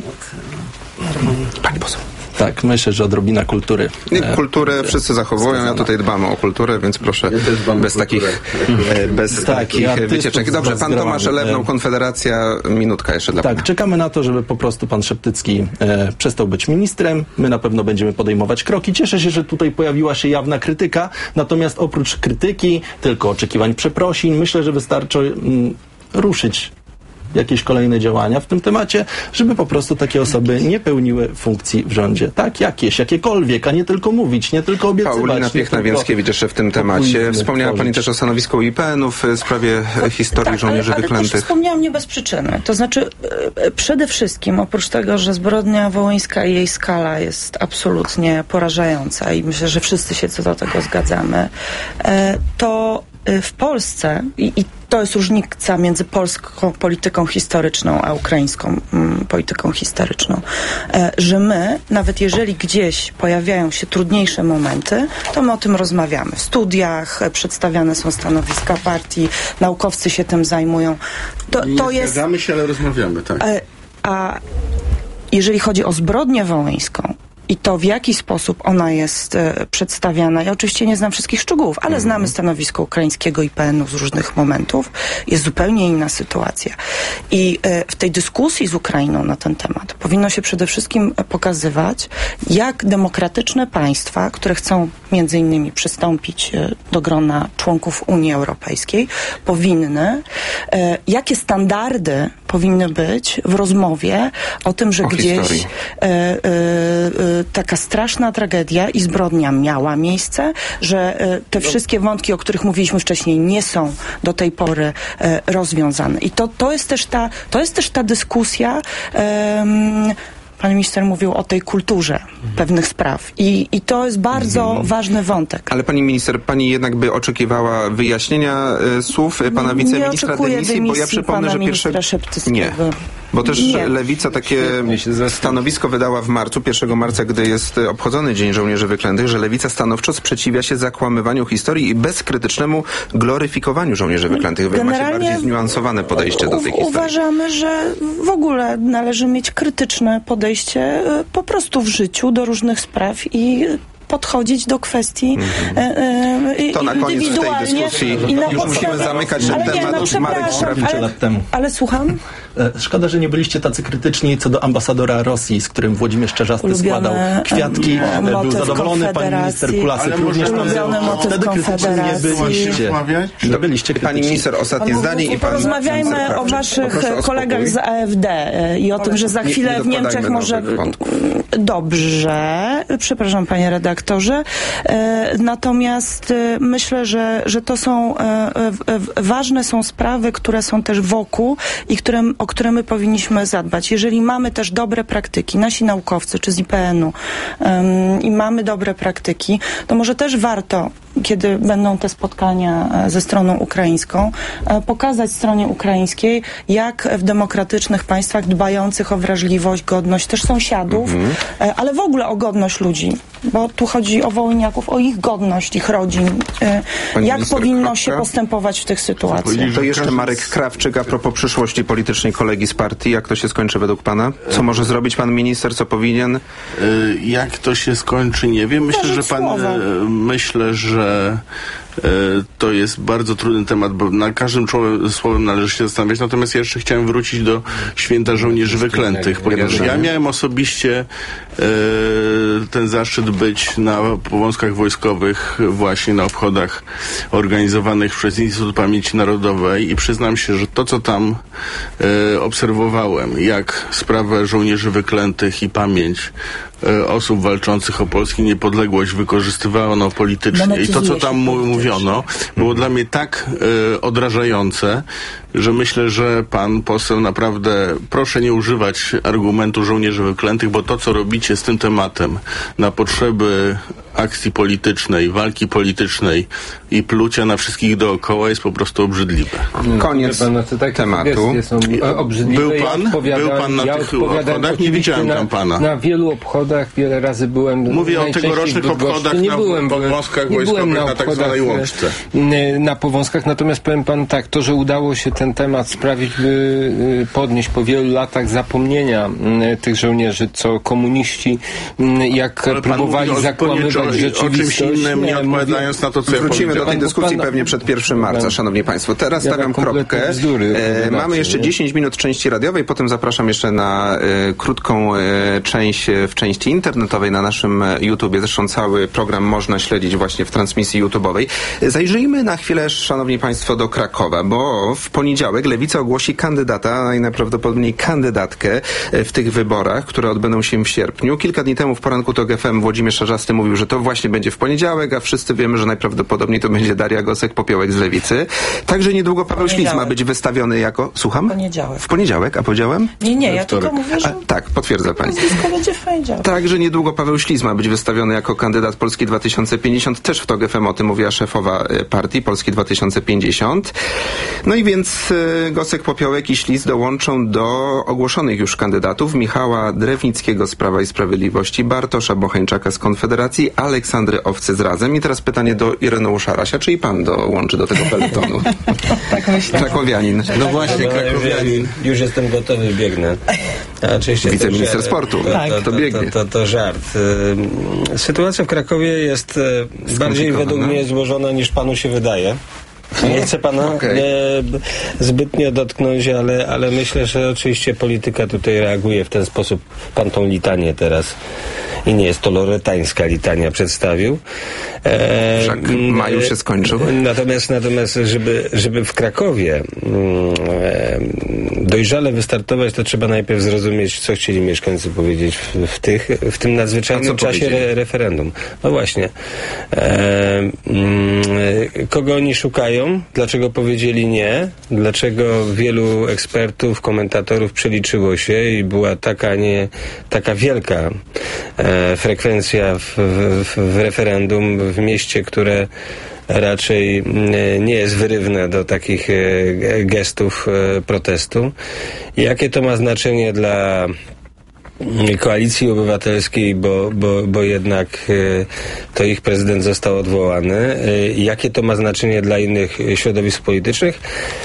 Pani poseł. Tak, myślę, że odrobina kultury. Nie, kulturę wszyscy zachowują, ja tutaj dbam o kulturę, więc proszę ja bez takich, bez Tak, takich wycieczek. Dobrze, pan Tomasz Lewną, Konfederacja, minutka jeszcze dla Tak, pana. czekamy na to, żeby po prostu pan Szeptycki e, przestał być ministrem. My na pewno będziemy podejmować kroki. Cieszę się, że tutaj pojawiła się jawna krytyka, natomiast oprócz krytyki, tylko oczekiwań przeprosin, myślę, że wystarczy mm, ruszyć jakieś kolejne działania w tym temacie, żeby po prostu takie osoby nie pełniły funkcji w rządzie. Tak, jakieś, jakiekolwiek, a nie tylko mówić, nie tylko obiecywać. Paulina Piechna-Więckiewicz jeszcze w tym temacie. Wspomniała pani też o stanowisku I P N-ów w sprawie historii tak, żołnierzy ale, ale wyklętych. też wspomniałam nie bez przyczyny. To znaczy e, przede wszystkim, oprócz tego, że zbrodnia wołyńska i jej skala jest absolutnie porażająca i myślę, że wszyscy się co do tego zgadzamy, e, to w Polsce, i, i to jest różnica między polską polityką historyczną a ukraińską mm, polityką historyczną, e, że my, nawet jeżeli gdzieś pojawiają się trudniejsze momenty, to my o tym rozmawiamy. W studiach e, przedstawiane są stanowiska partii, naukowcy się tym zajmują. To, Nie to jest, zgadzamy się, ale rozmawiamy, tak. e, a jeżeli chodzi o zbrodnię wołyńską, i to, w jaki sposób ona jest e, przedstawiana. Ja oczywiście nie znam wszystkich szczegółów, ale mm. znamy stanowisko ukraińskiego I P N-u z różnych momentów. Jest zupełnie inna sytuacja. I e, w tej dyskusji z Ukrainą na ten temat powinno się przede wszystkim pokazywać, jak demokratyczne państwa, które chcą między innymi przystąpić e, do grona członków Unii Europejskiej, powinny, e, jakie standardy powinny być w rozmowie o tym, że o gdzieś e, e, e, taka straszna tragedia i zbrodnia miała miejsce, że e, te wszystkie wątki, o których mówiliśmy wcześniej, nie są do tej pory e, rozwiązane. I to, to jest też ta, to jest też ta dyskusja. E, Pan minister mówił o tej kulturze mhm. pewnych spraw. I, i to jest bardzo mhm. ważny wątek. Ale pani minister, pani jednak by oczekiwała wyjaśnienia y, słów y, pana nie, wiceministra nie dymisji, bo ja przypomnę, że pierwsze... Nie, bo też nie. Lewica takie stanowisko wydała w marcu, pierwszego marca, gdy jest obchodzony Dzień Żołnierzy Wyklętych, że Lewica stanowczo sprzeciwia się zakłamywaniu historii i bezkrytycznemu gloryfikowaniu żołnierzy wyklętych. Wy macie bardziej zniuansowane podejście do tej historii. Uważamy, że w ogóle należy mieć krytyczne podejście po prostu w życiu do różnych spraw i podchodzić do kwestii mm-hmm. e, e, to na koniec indywidualnie tej dyskusji i na już podstawie... musimy zamykać ten ale temat. Nie, no, już Marek ale, lat temu. ale słucham? Szkoda, że nie byliście tacy krytyczni co do ambasadora Rosji, z którym Włodzimierz Czerzasty składał kwiatki. Był zadowolony, pan minister Kulasek również tam był. Wtedy krytyczni nie byliście. Nie byliście Pani minister, ostatnie pan, zdanie i pan porozmawiajmy o waszych o kolegach z A F D i o tym, że za chwilę nie, nie w Niemczech może... Dobrze. Przepraszam, panie redaktorze. Natomiast myślę, że, że to są ważne są sprawy, które są też wokół i które, o które my powinniśmy zadbać. Jeżeli mamy też dobre praktyki, nasi naukowcy czy z I P N-u um, i mamy dobre praktyki, to może też warto, kiedy będą te spotkania ze stroną ukraińską, pokazać stronie ukraińskiej, jak w demokratycznych państwach dbających o wrażliwość, godność też sąsiadów, mm-hmm. ale w ogóle o godność ludzi, bo tu chodzi o wołyniaków, o ich godność, ich rodzin. Pani jak powinno Krawka się postępować w tych sytuacjach. To jeszcze Marek Krawczyk a propos przyszłości politycznej kolegi z partii. Jak to się skończy według pana? Co może zrobić pan minister? Co powinien? Jak to się skończy, nie wiem. Myślę, że pan... Myślę, że to jest bardzo trudny temat, bo na każdym człowiem, słowem należy się zastanawiać. Natomiast ja jeszcze chciałem wrócić do Święta Żołnierzy Wyklętych, ponieważ ja miałem osobiście ten zaszczyt być na Powązkach Wojskowych, właśnie na obchodach organizowanych przez Instytut Pamięci Narodowej i przyznam się, że to, co tam e, obserwowałem, jak sprawę żołnierzy wyklętych i pamięć e, osób walczących o polską niepodległość wykorzystywano politycznie i to, co tam mówiono, było dla mnie tak e, odrażające, że myślę, że pan poseł naprawdę, proszę nie używać argumentu żołnierzy wyklętych, bo to, co robicie z tym tematem na potrzeby akcji politycznej, walki politycznej i plucia na wszystkich dookoła jest po prostu obrzydliwe. Koniec pan, no to takie tematu. Są obrzydliwe. Był pan? Ja Był pan na ja tych obchodach? Nie widziałem na, tam pana. Na wielu obchodach wiele razy byłem. Mówię o tegorocznych obchodach nie na byłem, Powązkach nie Wojskowych, byłem na, na tak zwanej Łączce. Na Powązkach, natomiast powiem pan tak, to, że udało się ten temat sprawić, by podnieść po wielu latach zapomnienia tych żołnierzy, co komuniści jak Ale próbowali o, zakłamywać o, rzeczywistość. O czymś innym, nie, nie odpowiadając na to, co Wrócimy ja do tej powiedziałem. dyskusji pan, pewnie przed pierwszym marca, szanowni państwo. Teraz ja stawiam kropkę. Bzdury, e, mamy jeszcze nie? dziesięć minut części radiowej, potem zapraszam jeszcze na e, krótką e, część w części internetowej na naszym YouTubie. Zresztą cały program można śledzić właśnie w transmisji YouTubeowej. Zajrzyjmy na chwilę, szanowni państwo, do Krakowa, bo w poniedziałek Lewica ogłosi kandydata, najprawdopodobniej kandydatkę w tych wyborach, które odbędą się w sierpniu. Kilka dni temu w poranku TOG F M Włodzimierz Szarzasty mówił, że to właśnie będzie w poniedziałek, a wszyscy wiemy, że najprawdopodobniej to będzie Daria Gosek-Popiołek z Lewicy. Także niedługo Paweł Ślis ma być wystawiony jako... Słucham? Poniedziałek. W poniedziałek, a powiedziałem? Nie, nie, ja tylko mówię, że... A, tak, potwierdza pani. Nazwisko będzie w poniedziałek. Także niedługo Paweł Ślis ma być wystawiony jako kandydat Polski dwa tysiące pięćdziesiąt. Też w TOG F M o tym mówiła szefowa partii Polski dwa tysiące pięćdziesiąt. No i więc Gosek-Popiołek i Ślis dołączą do ogłoszonych już kandydatów Michała Drewnickiego z Prawa i Sprawiedliwości, Bartosza Bocheńczaka z Konfederacji, Aleksandry Owcy z Razem. I teraz pytanie do Ireneusz Szarasia, czy i pan dołączy do tego peletonu? Tak myślę. Krakowianin. No właśnie, No, krakowianin. już, już jestem gotowy, biegnę. A oczywiście Wiceminister to, sportu. To, Tak. to, To to, biegnie. to, to, to żart. Sytuacja w Krakowie jest bardziej według mnie złożona niż panu się wydaje. Nie chcę pana Okay. e, zbytnio dotknąć, ale, ale myślę, że oczywiście polityka tutaj reaguje w ten sposób. Pan tą litanię teraz, i nie jest to loretańska litania, przedstawił. E, Wszak maj już się skończył. Natomiast, natomiast żeby, żeby w Krakowie e, dojrzale wystartować, to trzeba najpierw zrozumieć, co chcieli mieszkańcy powiedzieć w, w, tych, w tym nadzwyczajnym czasie re, referendum. No właśnie. E, m, kogo oni szukają? Dlaczego powiedzieli nie? Dlaczego wielu ekspertów, komentatorów przeliczyło się i była taka, nie, taka wielka e, frekwencja w, w, w referendum w mieście, które raczej nie jest wyrywne do takich gestów protestu. Jakie to ma znaczenie dla Koalicji Obywatelskiej, bo, bo, bo jednak to ich prezydent został odwołany. Jakie to ma znaczenie dla innych środowisk politycznych?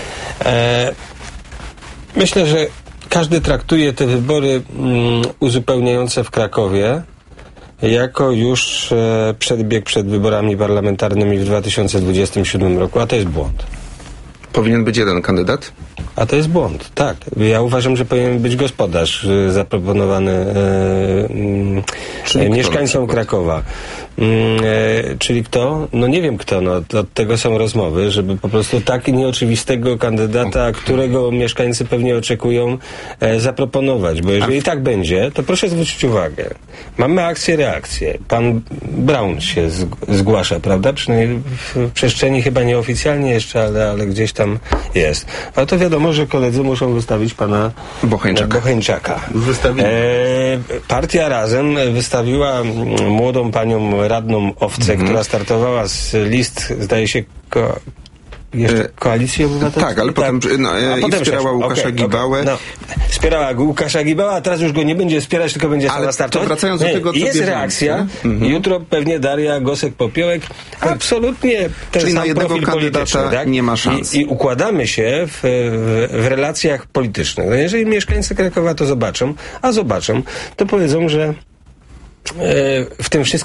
Myślę, że każdy traktuje te wybory uzupełniające w Krakowie jako już przedbieg przed wyborami parlamentarnymi w dwa tysiące dwudziestym siódmym roku, a to jest błąd. Powinien być jeden kandydat? A to jest błąd, tak. Ja uważam, że powinien być gospodarz y, zaproponowany y, y, mieszkańcom Krakowa. Y, y, czyli kto? No nie wiem kto. No, od tego są rozmowy, żeby po prostu tak nieoczywistego kandydata, którego mieszkańcy pewnie oczekują, y, zaproponować. Bo jeżeli A... tak będzie, to proszę zwrócić uwagę. Mamy akcję, reakcję. Pan Braun się z, zgłasza, prawda? Przynajmniej w przestrzeni chyba nieoficjalnie jeszcze, ale, ale gdzieś tam jest. Ale to wiadomo, że koledzy muszą wystawić pana Bocheńczaka. Bocheńczaka. E, partia Razem wystawiła młodą panią radną Owcę, mm-hmm. która startowała z list, zdaje się, ko- jeszcze Koalicji Obywatelskiej? Tak, ale potem, no, a i potem wspierała się. Łukasza okay, Gibałę. Okay. No, wspierała Łukasza Gibała, a teraz już go nie będzie wspierać, tylko będzie sama startować. Wracając do tego, co jest reakcja. Mm-hmm. Jutro pewnie Daria Gosek-Popiołek. Absolutnie ten Czyli sam na jednego profil kandydata tak? nie ma szans. I, I układamy się w, w, w relacjach politycznych. No jeżeli mieszkańcy Krakowa to zobaczą, a zobaczą, to powiedzą, że w tym wszystkim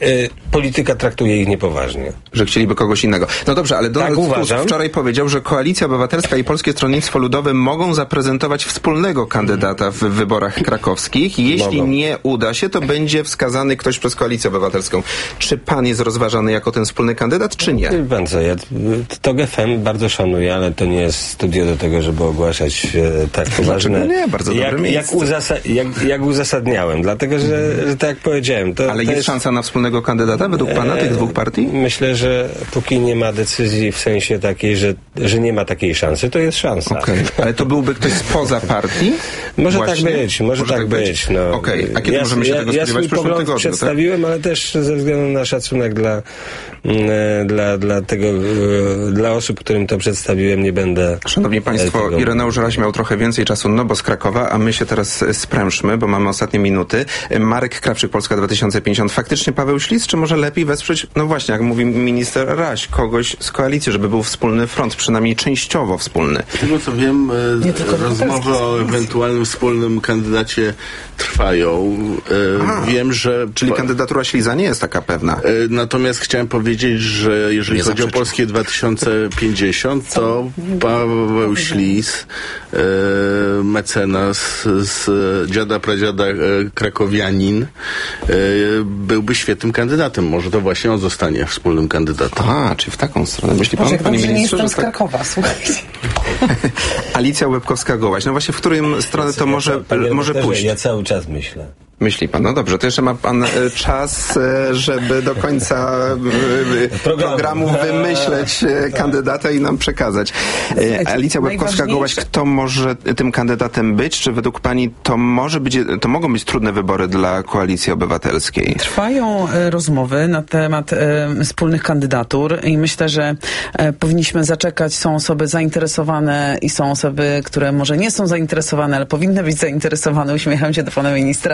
y, polityka traktuje ich niepoważnie. Że chcieliby kogoś innego. No dobrze, ale Donald tak, Tusk uważam. wczoraj powiedział, że Koalicja Obywatelska i Polskie Stronnictwo Ludowe mogą zaprezentować wspólnego kandydata w wyborach krakowskich. Jeśli Mogą. nie uda się, to będzie wskazany ktoś przez Koalicję Obywatelską. Czy pan jest rozważany jako ten wspólny kandydat, czy nie? Wie pan co, ja TOG F M bardzo szanuję, ale to nie jest studio do tego, żeby ogłaszać e, tak poważne... nie? Bardzo dobre jak, miejsce. jak, uzasa- jak, jak uzasadniałem, dlatego, że, że tak jak powiedziałem... To, Ale to jest, jest szansa na wspólnego kandydata według pana, tych dwóch partii? Myślę, że póki nie ma decyzji w sensie takiej, że, że nie ma takiej szansy, to jest szansa. Okay. Ale to byłby ktoś spoza partii? Może Właśnie? tak być, może, może tak być. być no. Okej, okay. A kiedy ja, możemy się ja, tego ja spodziewać? W przyszłym pogląd tygodniu, przedstawiłem, tak? Ale też ze względu na szacunek dla, mm, dla, dla tego, y, dla osób, którym to przedstawiłem, nie będę... Szanowni Państwo, tego... Ireneusz Raś miał trochę więcej czasu, no bo z Krakowa, a my się teraz sprężmy, bo mamy ostatnie minuty. Marek Krawczyk, Polska dwa tysiące pięćdziesiąt. Faktycznie Paweł Ślis, czy może lepiej wesprzeć, no właśnie, jak mówi minister Raś, kogoś z koalicji, żeby był wspólny front, przynajmniej częściowo wspólny? Z tego co wiem, e, rozmowy o ewentualnym wspólnym kandydacie trwają. E, Aha, wiem, że... Czyli kandydatura Śliza nie jest taka pewna. E, natomiast chciałem powiedzieć, że jeżeli Nie chodzi zaprzeczę. o Polskie dwa tysiące pięćdziesiąt, to Paweł Ślis, e, mecenas z dziada pradziada e, krakowianin, e, byłby świetnym kandydatem. Może to właśnie on zostanie wspólnym kandydatem. A, czy w taką stronę myśli pan, Boże, panie dobrze, nie ministrze? jestem że z tak- Krakowa, słuchajcie. Alicja Łebkowska-Gołaś. No właśnie, w którym stronę to może, Panie może redaktorze, pójść? Ja cały czas myślę. Myśli pan, no dobrze, to jeszcze ma pan e, czas, e, żeby do końca e, Programu. programu wymyśleć e, kandydata i nam przekazać. E, Alicja Łebkowska-Gołaś, kto może tym kandydatem być? Czy według pani to może być, to mogą być trudne wybory dla Koalicji Obywatelskiej? Trwają e, rozmowy na temat e, wspólnych kandydatur i myślę, że e, powinniśmy zaczekać. Są osoby zainteresowane i są osoby, które może nie są zainteresowane, ale powinny być zainteresowane. Uśmiecham się do pana ministra.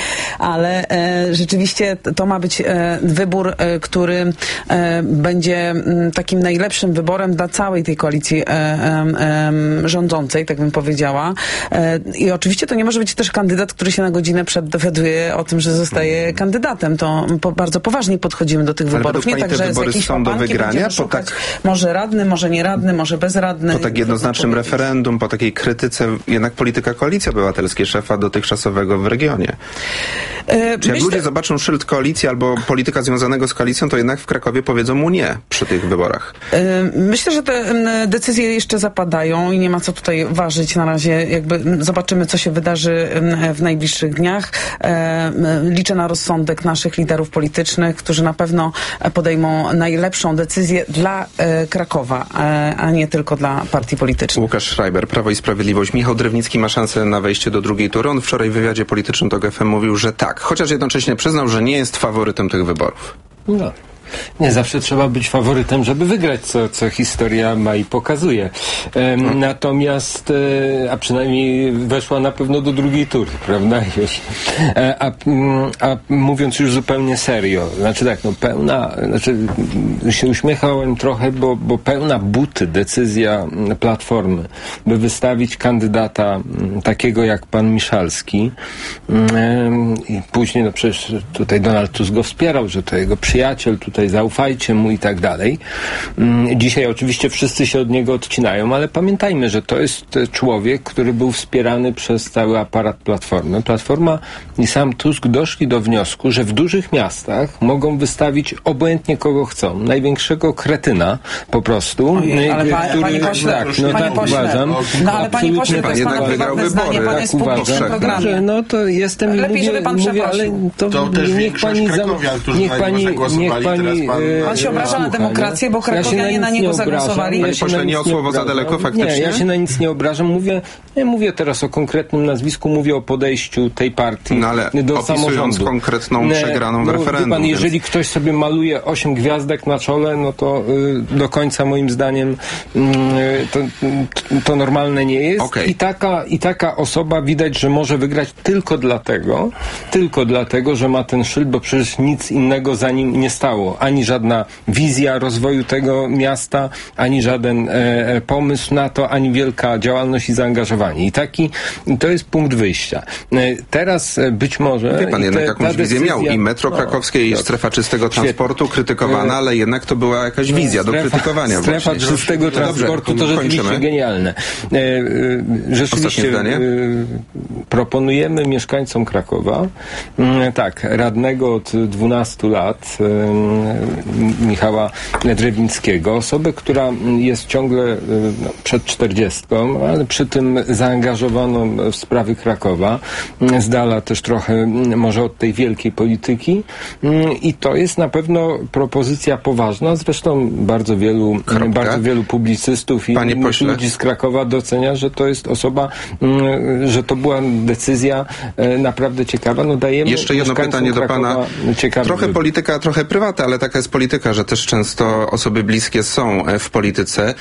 Ale e, rzeczywiście to ma być e, wybór, e, który e, będzie m, takim najlepszym wyborem dla całej tej koalicji e, e, e, rządzącej, tak bym powiedziała. E, I oczywiście to nie może być też kandydat, który się na godzinę przed dowiaduje o tym, że zostaje kandydatem. To po, bardzo poważnie podchodzimy do tych Ale wyborów. według Nie pani tak, te że z wybory jakiejś są do łapanki wygrania, będziemy po szukać tak- może radny, może nie radny, może bezradny. Po tak jednoznacznym referendum, po takiej krytyce jednak polityka Koalicji Obywatelskiej, szefa dotychczasowego w regionie. E, Czy jak myślę- ludzie zobaczą szyld koalicji albo polityka związanego z koalicją, to jednak w Krakowie powiedzą mu nie przy tych wyborach? Myślę, że te m, decyzje jeszcze zapadają i nie ma co tutaj ważyć na razie. Jakby m, zobaczymy, co się wydarzy m, w najbliższych dniach. E, m, liczę na rozsądek naszych liderów politycznych, którzy na pewno podejmą najlepszą decyzję dla e, Krakowa, e, a nie tylko dla partii politycznych. Łukasz Schreiber, Prawo i Sprawiedliwość. Michał Drewnicki ma szansę na wejście do drugiej tury. On wczoraj w wywiadzie politycznym TOG F M mówił, że tak, chociaż jednocześnie przyznał, że nie jest faworytem tych wyborów. No. Nie zawsze trzeba być faworytem, żeby wygrać, co, co historia ma i pokazuje. Ehm, hmm. Natomiast, e, a przynajmniej weszła na pewno do drugiej tury, prawda? E, a, a mówiąc już zupełnie serio, znaczy tak, no pełna, znaczy się uśmiechałem trochę, bo, bo pełna buty decyzja Platformy, by wystawić kandydata m, takiego jak pan Miszalski e, i później, no przecież tutaj Donald Tusk go wspierał, że to jego przyjaciel, tutaj zaufajcie mu i tak dalej. Dzisiaj oczywiście wszyscy się od niego odcinają, ale pamiętajmy, że to jest człowiek, który był wspierany przez cały aparat Platformy. Platforma i sam Tusk doszli do wniosku, że w dużych miastach mogą wystawić obojętnie kogo chcą. Największego kretyna po prostu. Ojej, ale pa, który, panie pośle, tak, no panie tak pośle, uważam. no ale panie pośle, to jest Jednak pana wygrał prywatne wybory, zdanie, pan tak jest w publicznym uważam. programie. Dobrze, no to jestem, Lepiej, mówię, żeby pan mówię, ale przeprosił. to, To też niech większość pani, za- krakowian, którzy niech na niego pani, zagłosowali, niech pani, teraz pan- e, Pan się obraża na słucha, demokrację, bo nie? krakowianie Ja na nic niego nie obrażam. zagłosowali. Ja Panie się pośle, na nie nic o słowo za obrażam. daleko faktycznie? Nie, ja się na nic nie obrażam. Mówię, nie mówię teraz o konkretnym nazwisku, mówię o podejściu tej partii No ale do opisując samorządu. konkretną Nie, przegraną w no, wie referendum, Pan, więc- jeżeli ktoś sobie maluje osiem gwiazdek na czole, no to y, do końca moim zdaniem y, to, to normalne nie jest. Okay. I, taka, I taka osoba widać, że może wygrać tylko dlatego, tylko dlatego, że ma ten szyld, bo przecież nic innego za nim nie stało. ani żadna wizja rozwoju tego miasta, ani żaden e, pomysł na to, ani wielka działalność i zaangażowanie. I taki, to jest punkt wyjścia. E, teraz e, być może... Wie pan, jednak te, jakąś wizję miał i metro krakowskie, no, i strefa czystego transportu krytykowana, ale jednak to była jakaś wizja strefa, do krytykowania. Strefa właśnie. czystego no, transportu dobrze, to rzeczywiście kończymy. Genialne. E, e, rzeczywiście e, proponujemy mieszkańcom Krakowa e, tak, radnego od dwunastu lat e, Michała Drewińskiego, osobę, która jest ciągle e, no, przed czterdziestką, ale przy tym zaangażowaną w sprawy Krakowa, e, z dala też trochę może od tej wielkiej polityki e, i to jest na pewno propozycja poważna, zresztą bardzo wielu, bardzo wielu publicystów i ludzi z Krakowa docenia, że to jest osoba, że to była decyzja naprawdę ciekawa. No dajemy Jeszcze jedno pytanie do pana. Trochę wybór. Polityka, trochę prywata, ale taka jest polityka, że też często osoby bliskie są w polityce.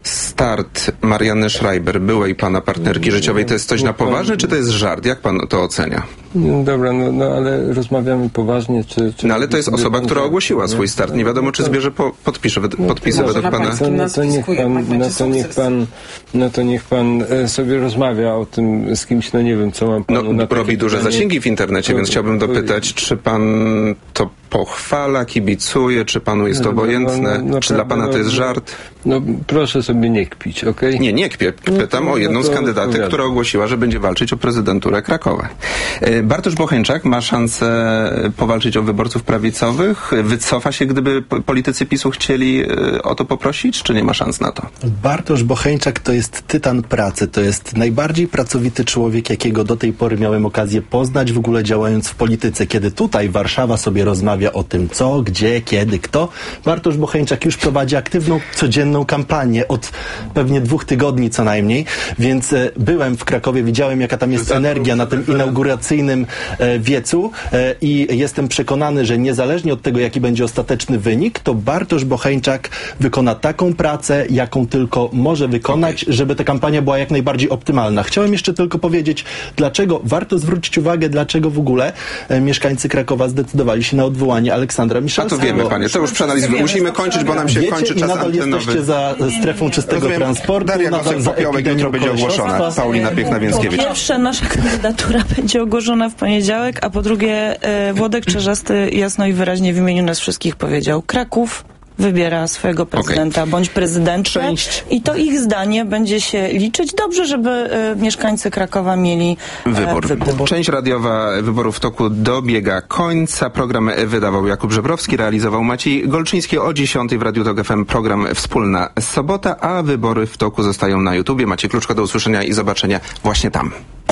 Start Marianny Schreiber, byłej pana partnerki życiowej, to jest coś na poważnie, czy to jest żart? Jak pan to ocenia? Dobra, no, no ale rozmawiamy poważnie, czy... czy no ale to jest osoba, która ogłosiła swój start. Nie wiadomo, czy zbierze po, podpisze, podpisy no, według pana. No, no, to niech pan, no, to niech pan, no to niech pan sobie rozmawia o tym z kimś, no nie wiem, co mam panu no, na robi duże pytanie. Zasięgi w internecie, to, więc chciałbym dopytać, czy pan to pochwala, kibicuje, czy panu jest to obojętne, no, no, czy dla pana to jest żart? No proszę sobie nie kpić, okej? Okay? Nie, nie kpię. Pytam no, o jedną no, z kandydatek, odpowiadam. Która ogłosiła, że będzie walczyć o prezydenturę Krakowa. Bartosz Bocheńczak ma szansę powalczyć o wyborców prawicowych? Wycofa się, gdyby politycy PiSu chcieli o to poprosić, czy nie ma szans na to? Bartosz Bocheńczak to jest tytan pracy. To jest najbardziej pracowity człowiek, jakiego do tej pory miałem okazję poznać, w ogóle działając w polityce. Kiedy tutaj Warszawa sobie rozmawia o tym, co, gdzie, kiedy, kto, Bartosz Bocheńczak już prowadzi aktywną, codzienną kampanię od pewnie dwóch tygodni co najmniej, więc e, byłem w Krakowie, widziałem, jaka tam jest energia na tym inauguracyjnym e, wiecu e, i jestem przekonany, że niezależnie od tego, jaki będzie ostateczny wynik, to Bartosz Bocheńczak wykona taką pracę, jaką tylko może wykonać, okay. żeby ta kampania była jak najbardziej optymalna. Chciałem jeszcze tylko powiedzieć, dlaczego warto zwrócić uwagę, dlaczego w ogóle e, mieszkańcy Krakowa zdecydowali się na odwołanie Aleksandra Miszalskiego. A to wiemy, panie, to już przeanalizujemy. Musimy kończyć, bo nam się Wiecie, kończy czas i nadal antenowy. jesteście za strefą czystego Rozumiem. transportu. Daria Gosek-Popiołek jutro będzie ogłoszona. Paulina Piechna-Więckiewicz. Po pierwsze, nasza kandydatura będzie ogłoszona w poniedziałek, a po drugie e, Włodek Czerzasty jasno i wyraźnie w imieniu nas wszystkich powiedział: Kraków wybiera swojego prezydenta okay. bądź prezydentkę Część. I to ich zdanie będzie się liczyć. Dobrze, żeby e, mieszkańcy Krakowa mieli e, wybór. wybór. Część radiowa Wyborów w toku dobiega końca. Program wydawał Jakub Żebrowski, realizował Maciej Golczyński. O dziesiątej w Radiu Tok F M program Wspólna Sobota, a Wybory w toku zostają na YouTubie. Macie Kluczko, do usłyszenia i zobaczenia właśnie tam.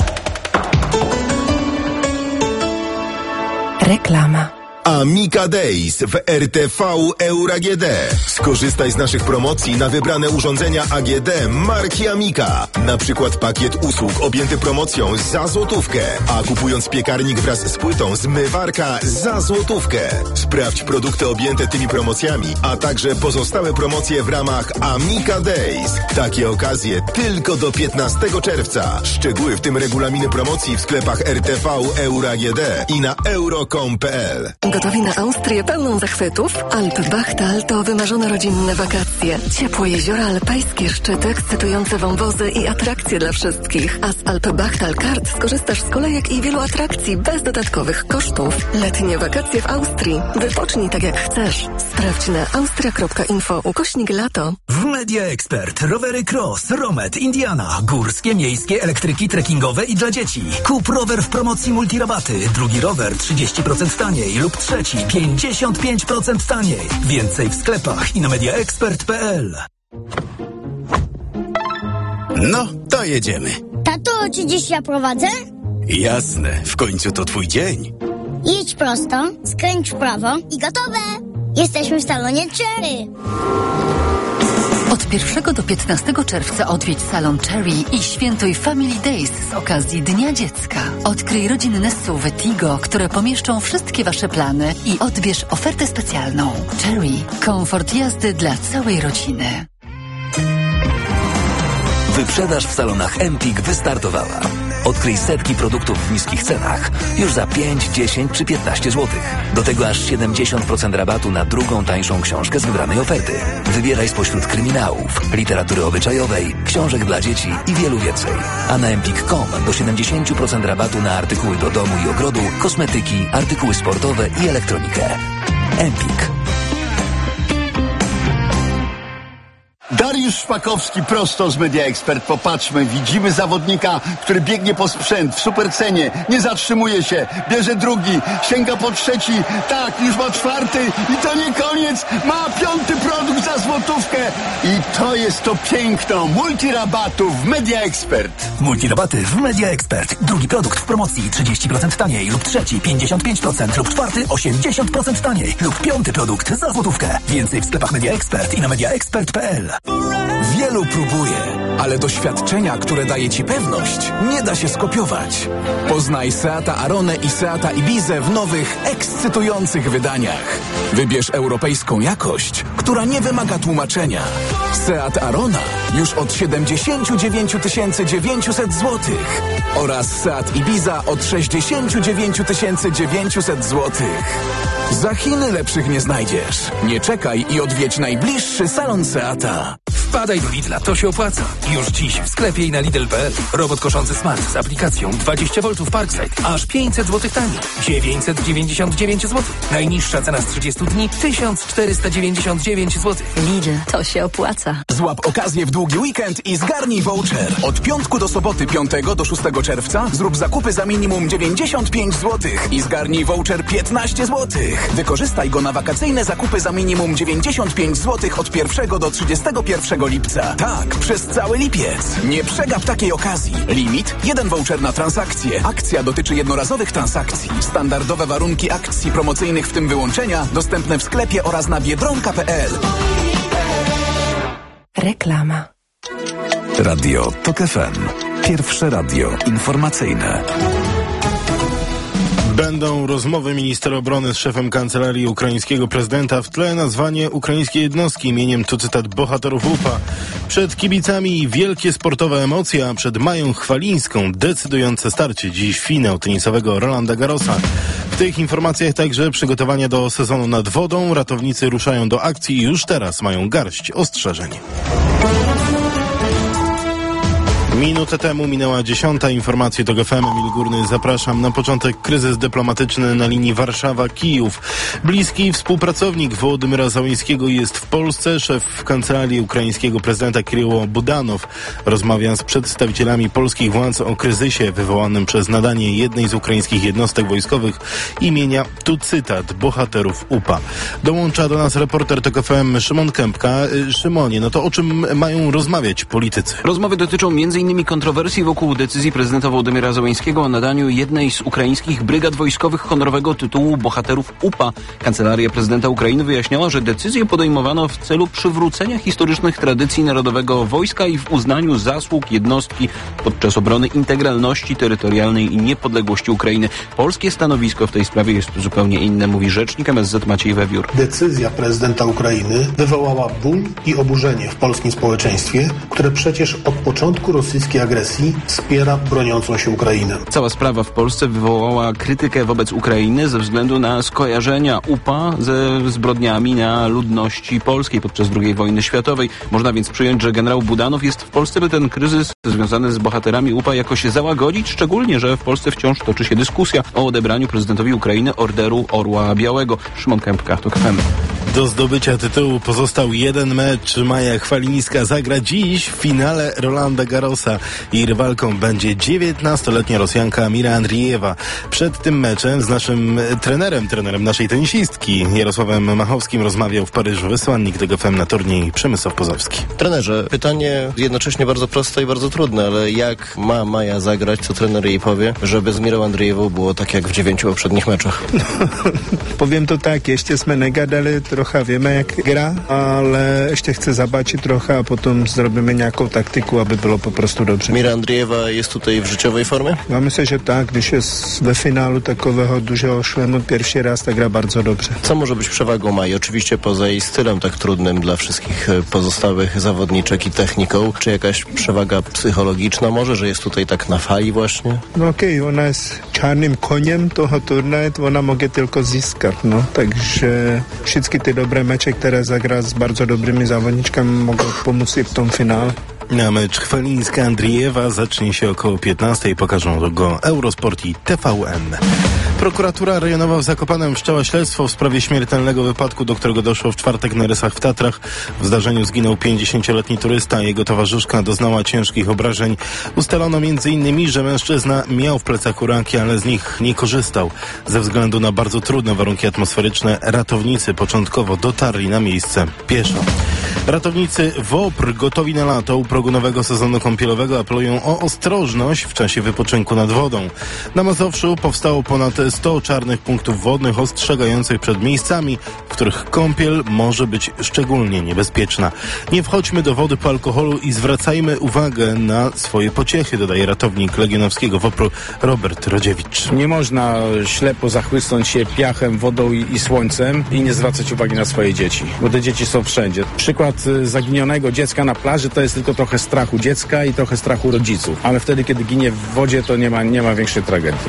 Reklama. Amica Days w R T V Euro A G D. Skorzystaj z naszych promocji na wybrane urządzenia A G D marki Amica. Na przykład pakiet usług objęty promocją za złotówkę, a kupując piekarnik wraz z płytą zmywarka za złotówkę. Sprawdź produkty objęte tymi promocjami, a także pozostałe promocje w ramach Amica Days. Takie okazje tylko do piętnastego czerwca. Szczegóły, w tym regulaminy promocji w sklepach R T V Euro A G D i na euro kropka com kropka p l. Gotowi na Austrię pełną zachwytów? Alpbachtal to wymarzone rodzinne wakacje. Ciepłe jeziora, alpejskie szczyty, ekscytujące wąwozy i atrakcje dla wszystkich. A z Alpbachtal Card skorzystasz z kolejek i wielu atrakcji bez dodatkowych kosztów. Letnie wakacje w Austrii. Wypocznij tak jak chcesz. Sprawdź na austria kropka info ukośnik lato. W Media Expert rowery Cross, Romet, Indiana, górskie, miejskie, elektryki, trekkingowe i dla dzieci. Kup rower w promocji multirabaty. Drugi rower trzydzieści procent taniej lub trzeci pięćdziesiąt pięć procent taniej. Więcej w sklepach i na mediaexpert kropka p l. No, to jedziemy. Tato, czy dziś ja prowadzę? Jasne, w końcu to twój dzień. Jedź prosto, skręć w prawo i gotowe. Jesteśmy w salonie Cherry. Od pierwszego do piętnastego czerwca odwiedź salon Cherry i świętuj Family Days z okazji Dnia Dziecka. Odkryj rodzinne S U V Tigo, które pomieszczą wszystkie wasze plany i odbierz ofertę specjalną. Cherry. Komfort jazdy dla całej rodziny. Wyprzedaż w salonach Empik wystartowała. Odkryj setki produktów w niskich cenach już za pięć, dziesięć czy piętnaście złotych. Do tego aż siedemdziesiąt procent rabatu na drugą tańszą książkę z wybranej oferty. Wybieraj spośród kryminałów, literatury obyczajowej, książek dla dzieci i wielu więcej. A na empik kropka com do siedemdziesiąt procent rabatu na artykuły do domu i ogrodu, kosmetyki, artykuły sportowe i elektronikę. Empik. Dariusz Szpakowski prosto z Media Expert. Popatrzmy, widzimy zawodnika, który biegnie po sprzęt w supercenie, nie zatrzymuje się, bierze drugi, sięga po trzeci, tak, już ma czwarty i to nie koniec, ma piąty produkt za złotówkę i to jest to piękno multirabatów w Media Expert. Multirabaty w Media Expert. Drugi produkt w promocji trzydzieści procent taniej lub trzeci pięćdziesiąt pięć procent lub czwarty osiemdziesiąt procent taniej lub piąty produkt za złotówkę. Więcej w sklepach Media Expert i na mediaexpert kropka p l. Wielu próbuje, ale doświadczenia, które daje Ci pewność, nie da się skopiować. Poznaj Seata Aronę i Seata Ibizę w nowych, ekscytujących wydaniach. Wybierz europejską jakość, która nie wymaga tłumaczenia. Seat Arona już od siedemdziesiąt dziewięć tysięcy dziewięćset złotych oraz Seat Ibiza od sześćdziesiąt dziewięć tysięcy dziewięćset złotych. Za Chiny lepszych nie znajdziesz. Nie czekaj i odwiedź najbliższy salon Seata. Wpadaj do Lidla, to się opłaca. Już dziś w sklepie i na lidl kropka p l. Robot koszący Smart z aplikacją dwadzieścia woltów Parkside. Aż pięćset złotych taniej. dziewięćset dziewięćdziesiąt dziewięć złotych. Najniższa cena z trzydziestu dni tysiąc czterysta dziewięćdziesiąt dziewięć złotych. Lidl, to się opłaca. Złap okazję w długi weekend i zgarnij voucher. Od piątku do soboty piątego do szóstego czerwca zrób zakupy za minimum dziewięćdziesiąt pięć złotych i zgarnij voucher piętnaście złotych. Wykorzystaj go na wakacyjne zakupy za minimum dziewięćdziesiąt pięć złotych od pierwszego do trzydziestego pierwszego lipca. Tak, przez cały lipiec. Nie przegap takiej okazji. Limit jeden voucher na transakcję. Akcja dotyczy jednorazowych transakcji. Standardowe warunki akcji promocyjnych, w tym wyłączenia, dostępne w sklepie oraz na biedronka kropka p l. Reklama. Radio Tok F M. Pierwsze radio informacyjne. Będą rozmowy ministra obrony z szefem kancelarii ukraińskiego prezydenta, w tle nazwanie ukraińskiej jednostki imieniem, tu cytat, bohaterów U P A. Przed kibicami wielkie sportowe emocje, a przed Mają Chwalińską decydujące starcie. Dziś finał tenisowego Rolanda Garrosa. W tych informacjach także przygotowania do sezonu nad wodą. Ratownicy ruszają do akcji i już teraz mają garść ostrzeżeń. Minutę temu minęła dziesiąta. Informacje Tok F M. Emil Górny, zapraszam. Na początek kryzys dyplomatyczny na linii Warszawa-Kijów. Bliski współpracownik Wołodymyra Zełenskiego jest w Polsce. Szef kancelarii ukraińskiego prezydenta Kiryło Budanow rozmawia z przedstawicielami polskich władz o kryzysie wywołanym przez nadanie jednej z ukraińskich jednostek wojskowych imienia, tu cytat, bohaterów U P A. Dołącza do nas reporter Tok F M Szymon Kępka. Szymonie, no to o czym mają rozmawiać politycy? Rozmowy dotyczą między innymi kontrowersji wokół decyzji prezydenta Wołodymyra Zełenskiego o nadaniu jednej z ukraińskich brygad wojskowych honorowego tytułu bohaterów U P A. Kancelaria prezydenta Ukrainy wyjaśniała, że decyzję podejmowano w celu przywrócenia historycznych tradycji Narodowego Wojska i w uznaniu zasług jednostki podczas obrony integralności terytorialnej i niepodległości Ukrainy. Polskie stanowisko w tej sprawie jest zupełnie inne, mówi rzecznik M S Z Maciej Wewiór. Decyzja prezydenta Ukrainy wywołała ból i oburzenie w polskim społeczeństwie, które przecież od początku rosyjskiej agresji wspiera broniącą się Ukrainę. Cała sprawa w Polsce wywołała krytykę wobec Ukrainy ze względu na skojarzenia U P A ze zbrodniami na ludności polskiej podczas drugiej wojny światowej. Można więc przyjąć, że generał Budanow jest w Polsce, by ten kryzys związany z bohaterami U P A jakoś załagodzić, szczególnie, że w Polsce wciąż toczy się dyskusja o odebraniu prezydentowi Ukrainy Orderu Orła Białego. Szymon Kępka, Tok F M. Do zdobycia tytułu pozostał jeden mecz. Maja Chwalińska zagra dziś w finale Rolanda Garrosa. Jej rywalką będzie dziewiętnastoletnia Rosjanka Mira Andrijewa. Przed tym meczem z naszym trenerem, trenerem naszej tenisistki Jarosławem Machowskim rozmawiał w Paryżu wysłannik Tok F M na turniej Przemysław Pozowski. Trenerze, pytanie jednocześnie bardzo proste i bardzo trudne, ale jak ma Maja zagrać, co trener jej powie, żeby z Mirą Andrijewą było tak jak w dziewięciu poprzednich meczach? Powiem to tak, jeszcze jsme negadali, to trochę wiemy jak gra, ale jeszcze chcę zobaczyć trochę, a potem zrobimy nějakou taktyku, aby było po prostu dobrze. Mira Andriejewa jest tutaj w życiowej formie? Ja myślę, że tak, když jest we finalu takowego dużego szlemu pierwszy raz, tak gra bardzo dobrze. Co może być przewagą Mai? Oczywiście poza jej stylem tak trudnym dla wszystkich pozostałych zawodniczek i techniką, czy jakaś przewaga psychologiczna może, że jest tutaj tak na fali właśnie? No okej, okay, ona jest czarnym koniem toho turnaje, to ona może tylko zyskać, no. Takže wszystkie te dobre mecze, które zagra z bardzo dobrymi zawodniczkami, mogą pomóc jej w tym finale. Na mecz Chwalińska-Andriejewa zacznie się około piętnastej. Pokażą go Eurosport i T V N. Prokuratura rejonowa w Zakopanem wszczęła śledztwo w sprawie śmiertelnego wypadku, do którego doszło w czwartek na Rysach w Tatrach. W zdarzeniu zginął pięćdziesięcioletni turysta, a jego towarzyszka doznała ciężkich obrażeń. Ustalono między innymi, że mężczyzna miał w plecaku raki, ale z nich nie korzystał. Ze względu na bardzo trudne warunki atmosferyczne ratownicy początkowo dotarli na miejsce pieszo. Ratownicy WOPR gotowi na lato. U progu nowego sezonu kąpielowego apelują o ostrożność w czasie wypoczynku nad wodą. Na Mazowszu powstało ponad sto czarnych punktów wodnych ostrzegających przed miejscami, w których kąpiel może być szczególnie niebezpieczna. Nie wchodźmy do wody po alkoholu i zwracajmy uwagę na swoje pociechy, dodaje ratownik legionowskiego WOPR-u Robert Rodziewicz. Nie można ślepo zachłysnąć się piachem, wodą i, i słońcem i nie zwracać uwagi na swoje dzieci, bo te dzieci są wszędzie. Przykład zaginionego dziecka na plaży to jest tylko trochę strachu dziecka i trochę strachu rodziców, ale wtedy, kiedy ginie w wodzie, to nie ma, nie ma większej tragedii.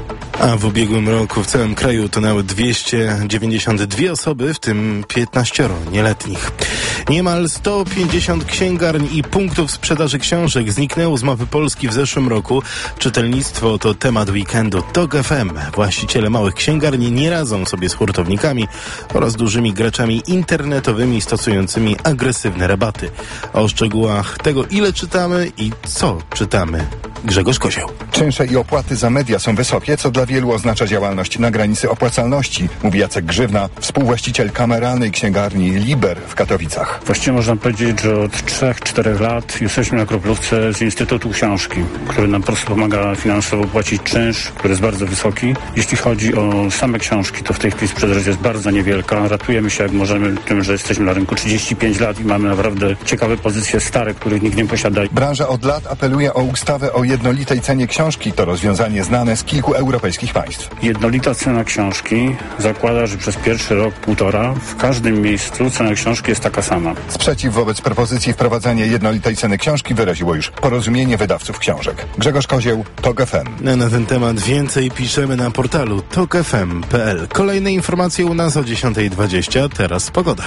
A w ubiegłym roku w całym kraju utonęły dwieście dziewięćdziesiąt dwie osoby, w tym piętnaście nieletnich. Niemal sto pięćdziesiąt księgarni i punktów sprzedaży książek zniknęło z mapy Polski w zeszłym roku. Czytelnictwo to temat weekendu TOK F M. Właściciele małych księgarni nie radzą sobie z hurtownikami oraz dużymi graczami internetowymi stosującymi agresywne rabaty. O szczegółach tego, ile czytamy i co czytamy, Grzegorz Kozioł. Czynsze i opłaty za media są wysokie, co dla wielu oznacza działalność na granicy opłacalności, mówi Jacek Grzywna, współwłaściciel kameralnej księgarni Liber w Katowicach. Właściwie można powiedzieć, że od trzech czterech lat jesteśmy na kroplówce z Instytutu Książki, który nam po prostu pomaga finansowo płacić czynsz, który jest bardzo wysoki. Jeśli chodzi o same książki, to w tej chwili sprzedaż jest bardzo niewielka. Ratujemy się jak możemy tym, że jesteśmy na rynku trzydzieści pięć lat i mamy naprawdę ciekawe pozycje stare, których nikt nie posiada. Branża od lat apeluje o ustawę o jednolitej cenie książki. To rozwiązanie znane z kilku europejskich państw. Jednolita cena książki zakłada, że przez pierwszy rok, półtora w każdym miejscu cena książki jest taka sama. Sprzeciw wobec propozycji wprowadzania jednolitej ceny książki wyraziło już Porozumienie Wydawców Książek. Grzegorz Kozieł, TOK F M. Na, na ten temat więcej piszemy na portalu tok f m kropka p l. Kolejne informacje u nas o dziesiąta dwadzieścia. Teraz pogoda.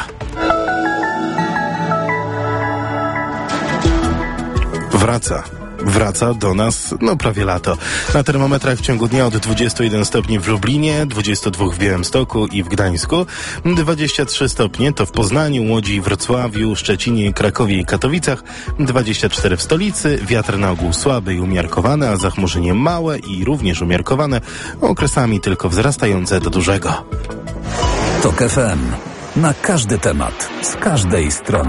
Wraca. Wraca do nas, no prawie lato. Na termometrach w ciągu dnia od dwudziestu jeden stopni w Lublinie, dwudziestu dwóch w Białymstoku i w Gdańsku, dwadzieścia trzy stopnie to w Poznaniu, Łodzi, Wrocławiu, Szczecinie, Krakowie i Katowicach, dwadzieścia cztery w stolicy, wiatr na ogół słaby i umiarkowany, a zachmurzenie małe i również umiarkowane, okresami tylko wzrastające do dużego. TOK F M. Na każdy temat, z każdej strony.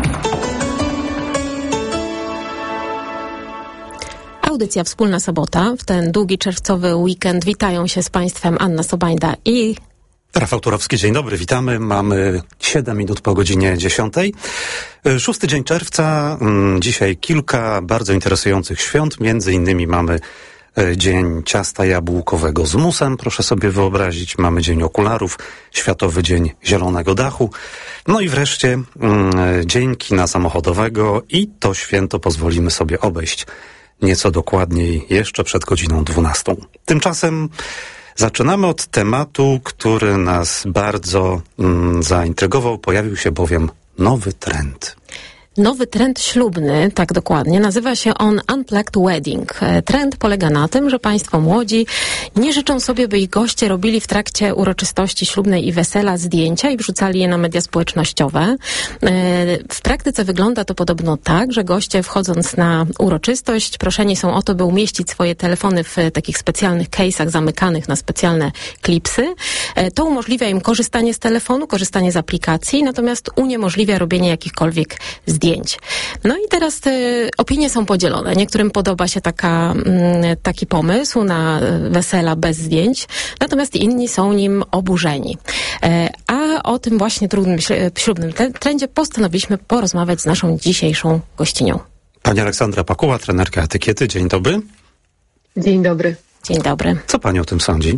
Audycja Wspólna Sobota. W ten długi czerwcowy weekend witają się z Państwem Anna Sobańda i Rafał Turowski. Dzień dobry, witamy. Mamy siedem minut po godzinie dziesiątej. Szósty dzień czerwca. Dzisiaj kilka bardzo interesujących świąt. Między innymi mamy Dzień Ciasta Jabłkowego z musem, proszę sobie wyobrazić. Mamy Dzień Okularów, Światowy Dzień Zielonego Dachu. No i wreszcie Dzień Kina Samochodowego i to święto pozwolimy sobie obejść nieco dokładniej jeszcze przed godziną dwunastą. Tymczasem zaczynamy od tematu, który nas bardzo mm, zaintrygował. Pojawił się bowiem nowy trend. Nowy trend ślubny, tak dokładnie, nazywa się on Unplugged Wedding. Trend polega na tym, że państwo młodzi nie życzą sobie, by ich goście robili w trakcie uroczystości ślubnej i wesela zdjęcia i wrzucali je na media społecznościowe. W praktyce wygląda to podobno tak, że goście wchodząc na uroczystość proszeni są o to, by umieścić swoje telefony w takich specjalnych case'ach zamykanych na specjalne klipsy. To umożliwia im korzystanie z telefonu, korzystanie z aplikacji, natomiast uniemożliwia robienie jakichkolwiek zdjęć. Zdjęć. No i teraz te opinie są podzielone. Niektórym podoba się taka, taki pomysł na wesela bez zdjęć, natomiast inni są nim oburzeni. A o tym właśnie trudnym ślubnym trendzie postanowiliśmy porozmawiać z naszą dzisiejszą gościnią. Pani Aleksandra Pakuła, trenerka etykiety. Dzień dobry. Dzień dobry. Dzień dobry. Co pani o tym sądzi?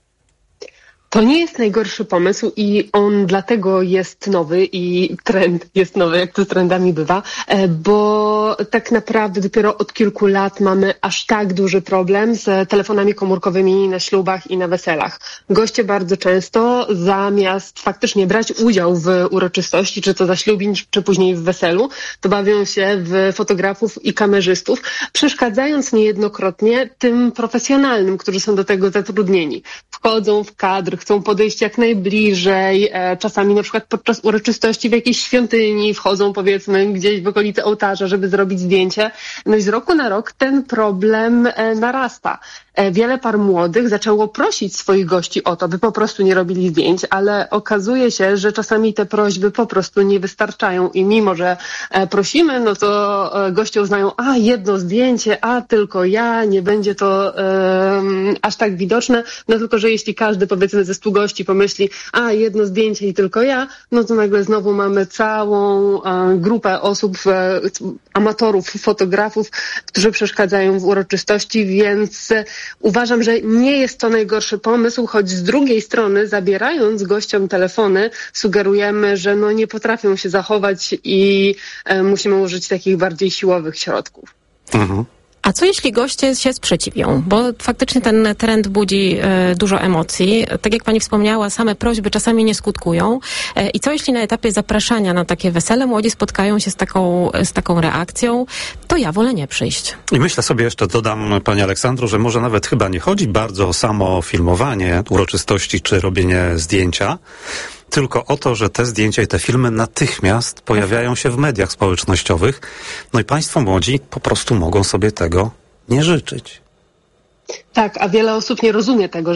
To nie jest najgorszy pomysł i on dlatego jest nowy i trend jest nowy, jak to z trendami bywa, bo tak naprawdę dopiero od kilku lat mamy aż tak duży problem z telefonami komórkowymi na ślubach i na weselach. Goście bardzo często zamiast faktycznie brać udział w uroczystości, czy to zaślubin, czy później w weselu, to bawią się w fotografów i kamerzystów, przeszkadzając niejednokrotnie tym profesjonalnym, którzy są do tego zatrudnieni. Wchodzą w kadr, chcą podejść jak najbliżej, e, czasami na przykład podczas uroczystości w jakiejś świątyni wchodzą powiedzmy gdzieś w okolice ołtarza, żeby zrobić zdjęcie. No i z roku na rok ten problem e, narasta. E, wiele par młodych zaczęło prosić swoich gości o to, by po prostu nie robili zdjęć, ale okazuje się, że czasami te prośby po prostu nie wystarczają i mimo, że e, prosimy, no to e, goście uznają, a jedno zdjęcie, a tylko ja, nie będzie to e, aż tak widoczne, no tylko, że jeśli każdy powiedzmy ze stu gości pomyśli, a jedno zdjęcie i tylko ja, no to nagle znowu mamy całą e, grupę osób, e, amatorów, fotografów, którzy przeszkadzają w uroczystości, więc e, uważam, że nie jest to najgorszy pomysł, choć z drugiej strony zabierając gościom telefony sugerujemy, że no nie potrafią się zachować i e, musimy użyć takich bardziej siłowych środków. Mhm. A co jeśli goście się sprzeciwią? Bo faktycznie ten trend budzi e, dużo emocji. Tak jak pani wspomniała, same prośby czasami nie skutkują. E, I co jeśli na etapie zapraszania na takie wesele młodzi spotkają się z taką, z taką reakcją? To ja wolę nie przyjść. I myślę sobie jeszcze, dodam pani Aleksandro, że może nawet chyba nie chodzi bardzo o samo filmowanie uroczystości czy robienie zdjęcia, tylko o to, że te zdjęcia i te filmy natychmiast pojawiają się w mediach społecznościowych. No i państwo młodzi po prostu mogą sobie tego nie życzyć. Tak, a wiele osób nie rozumie tego,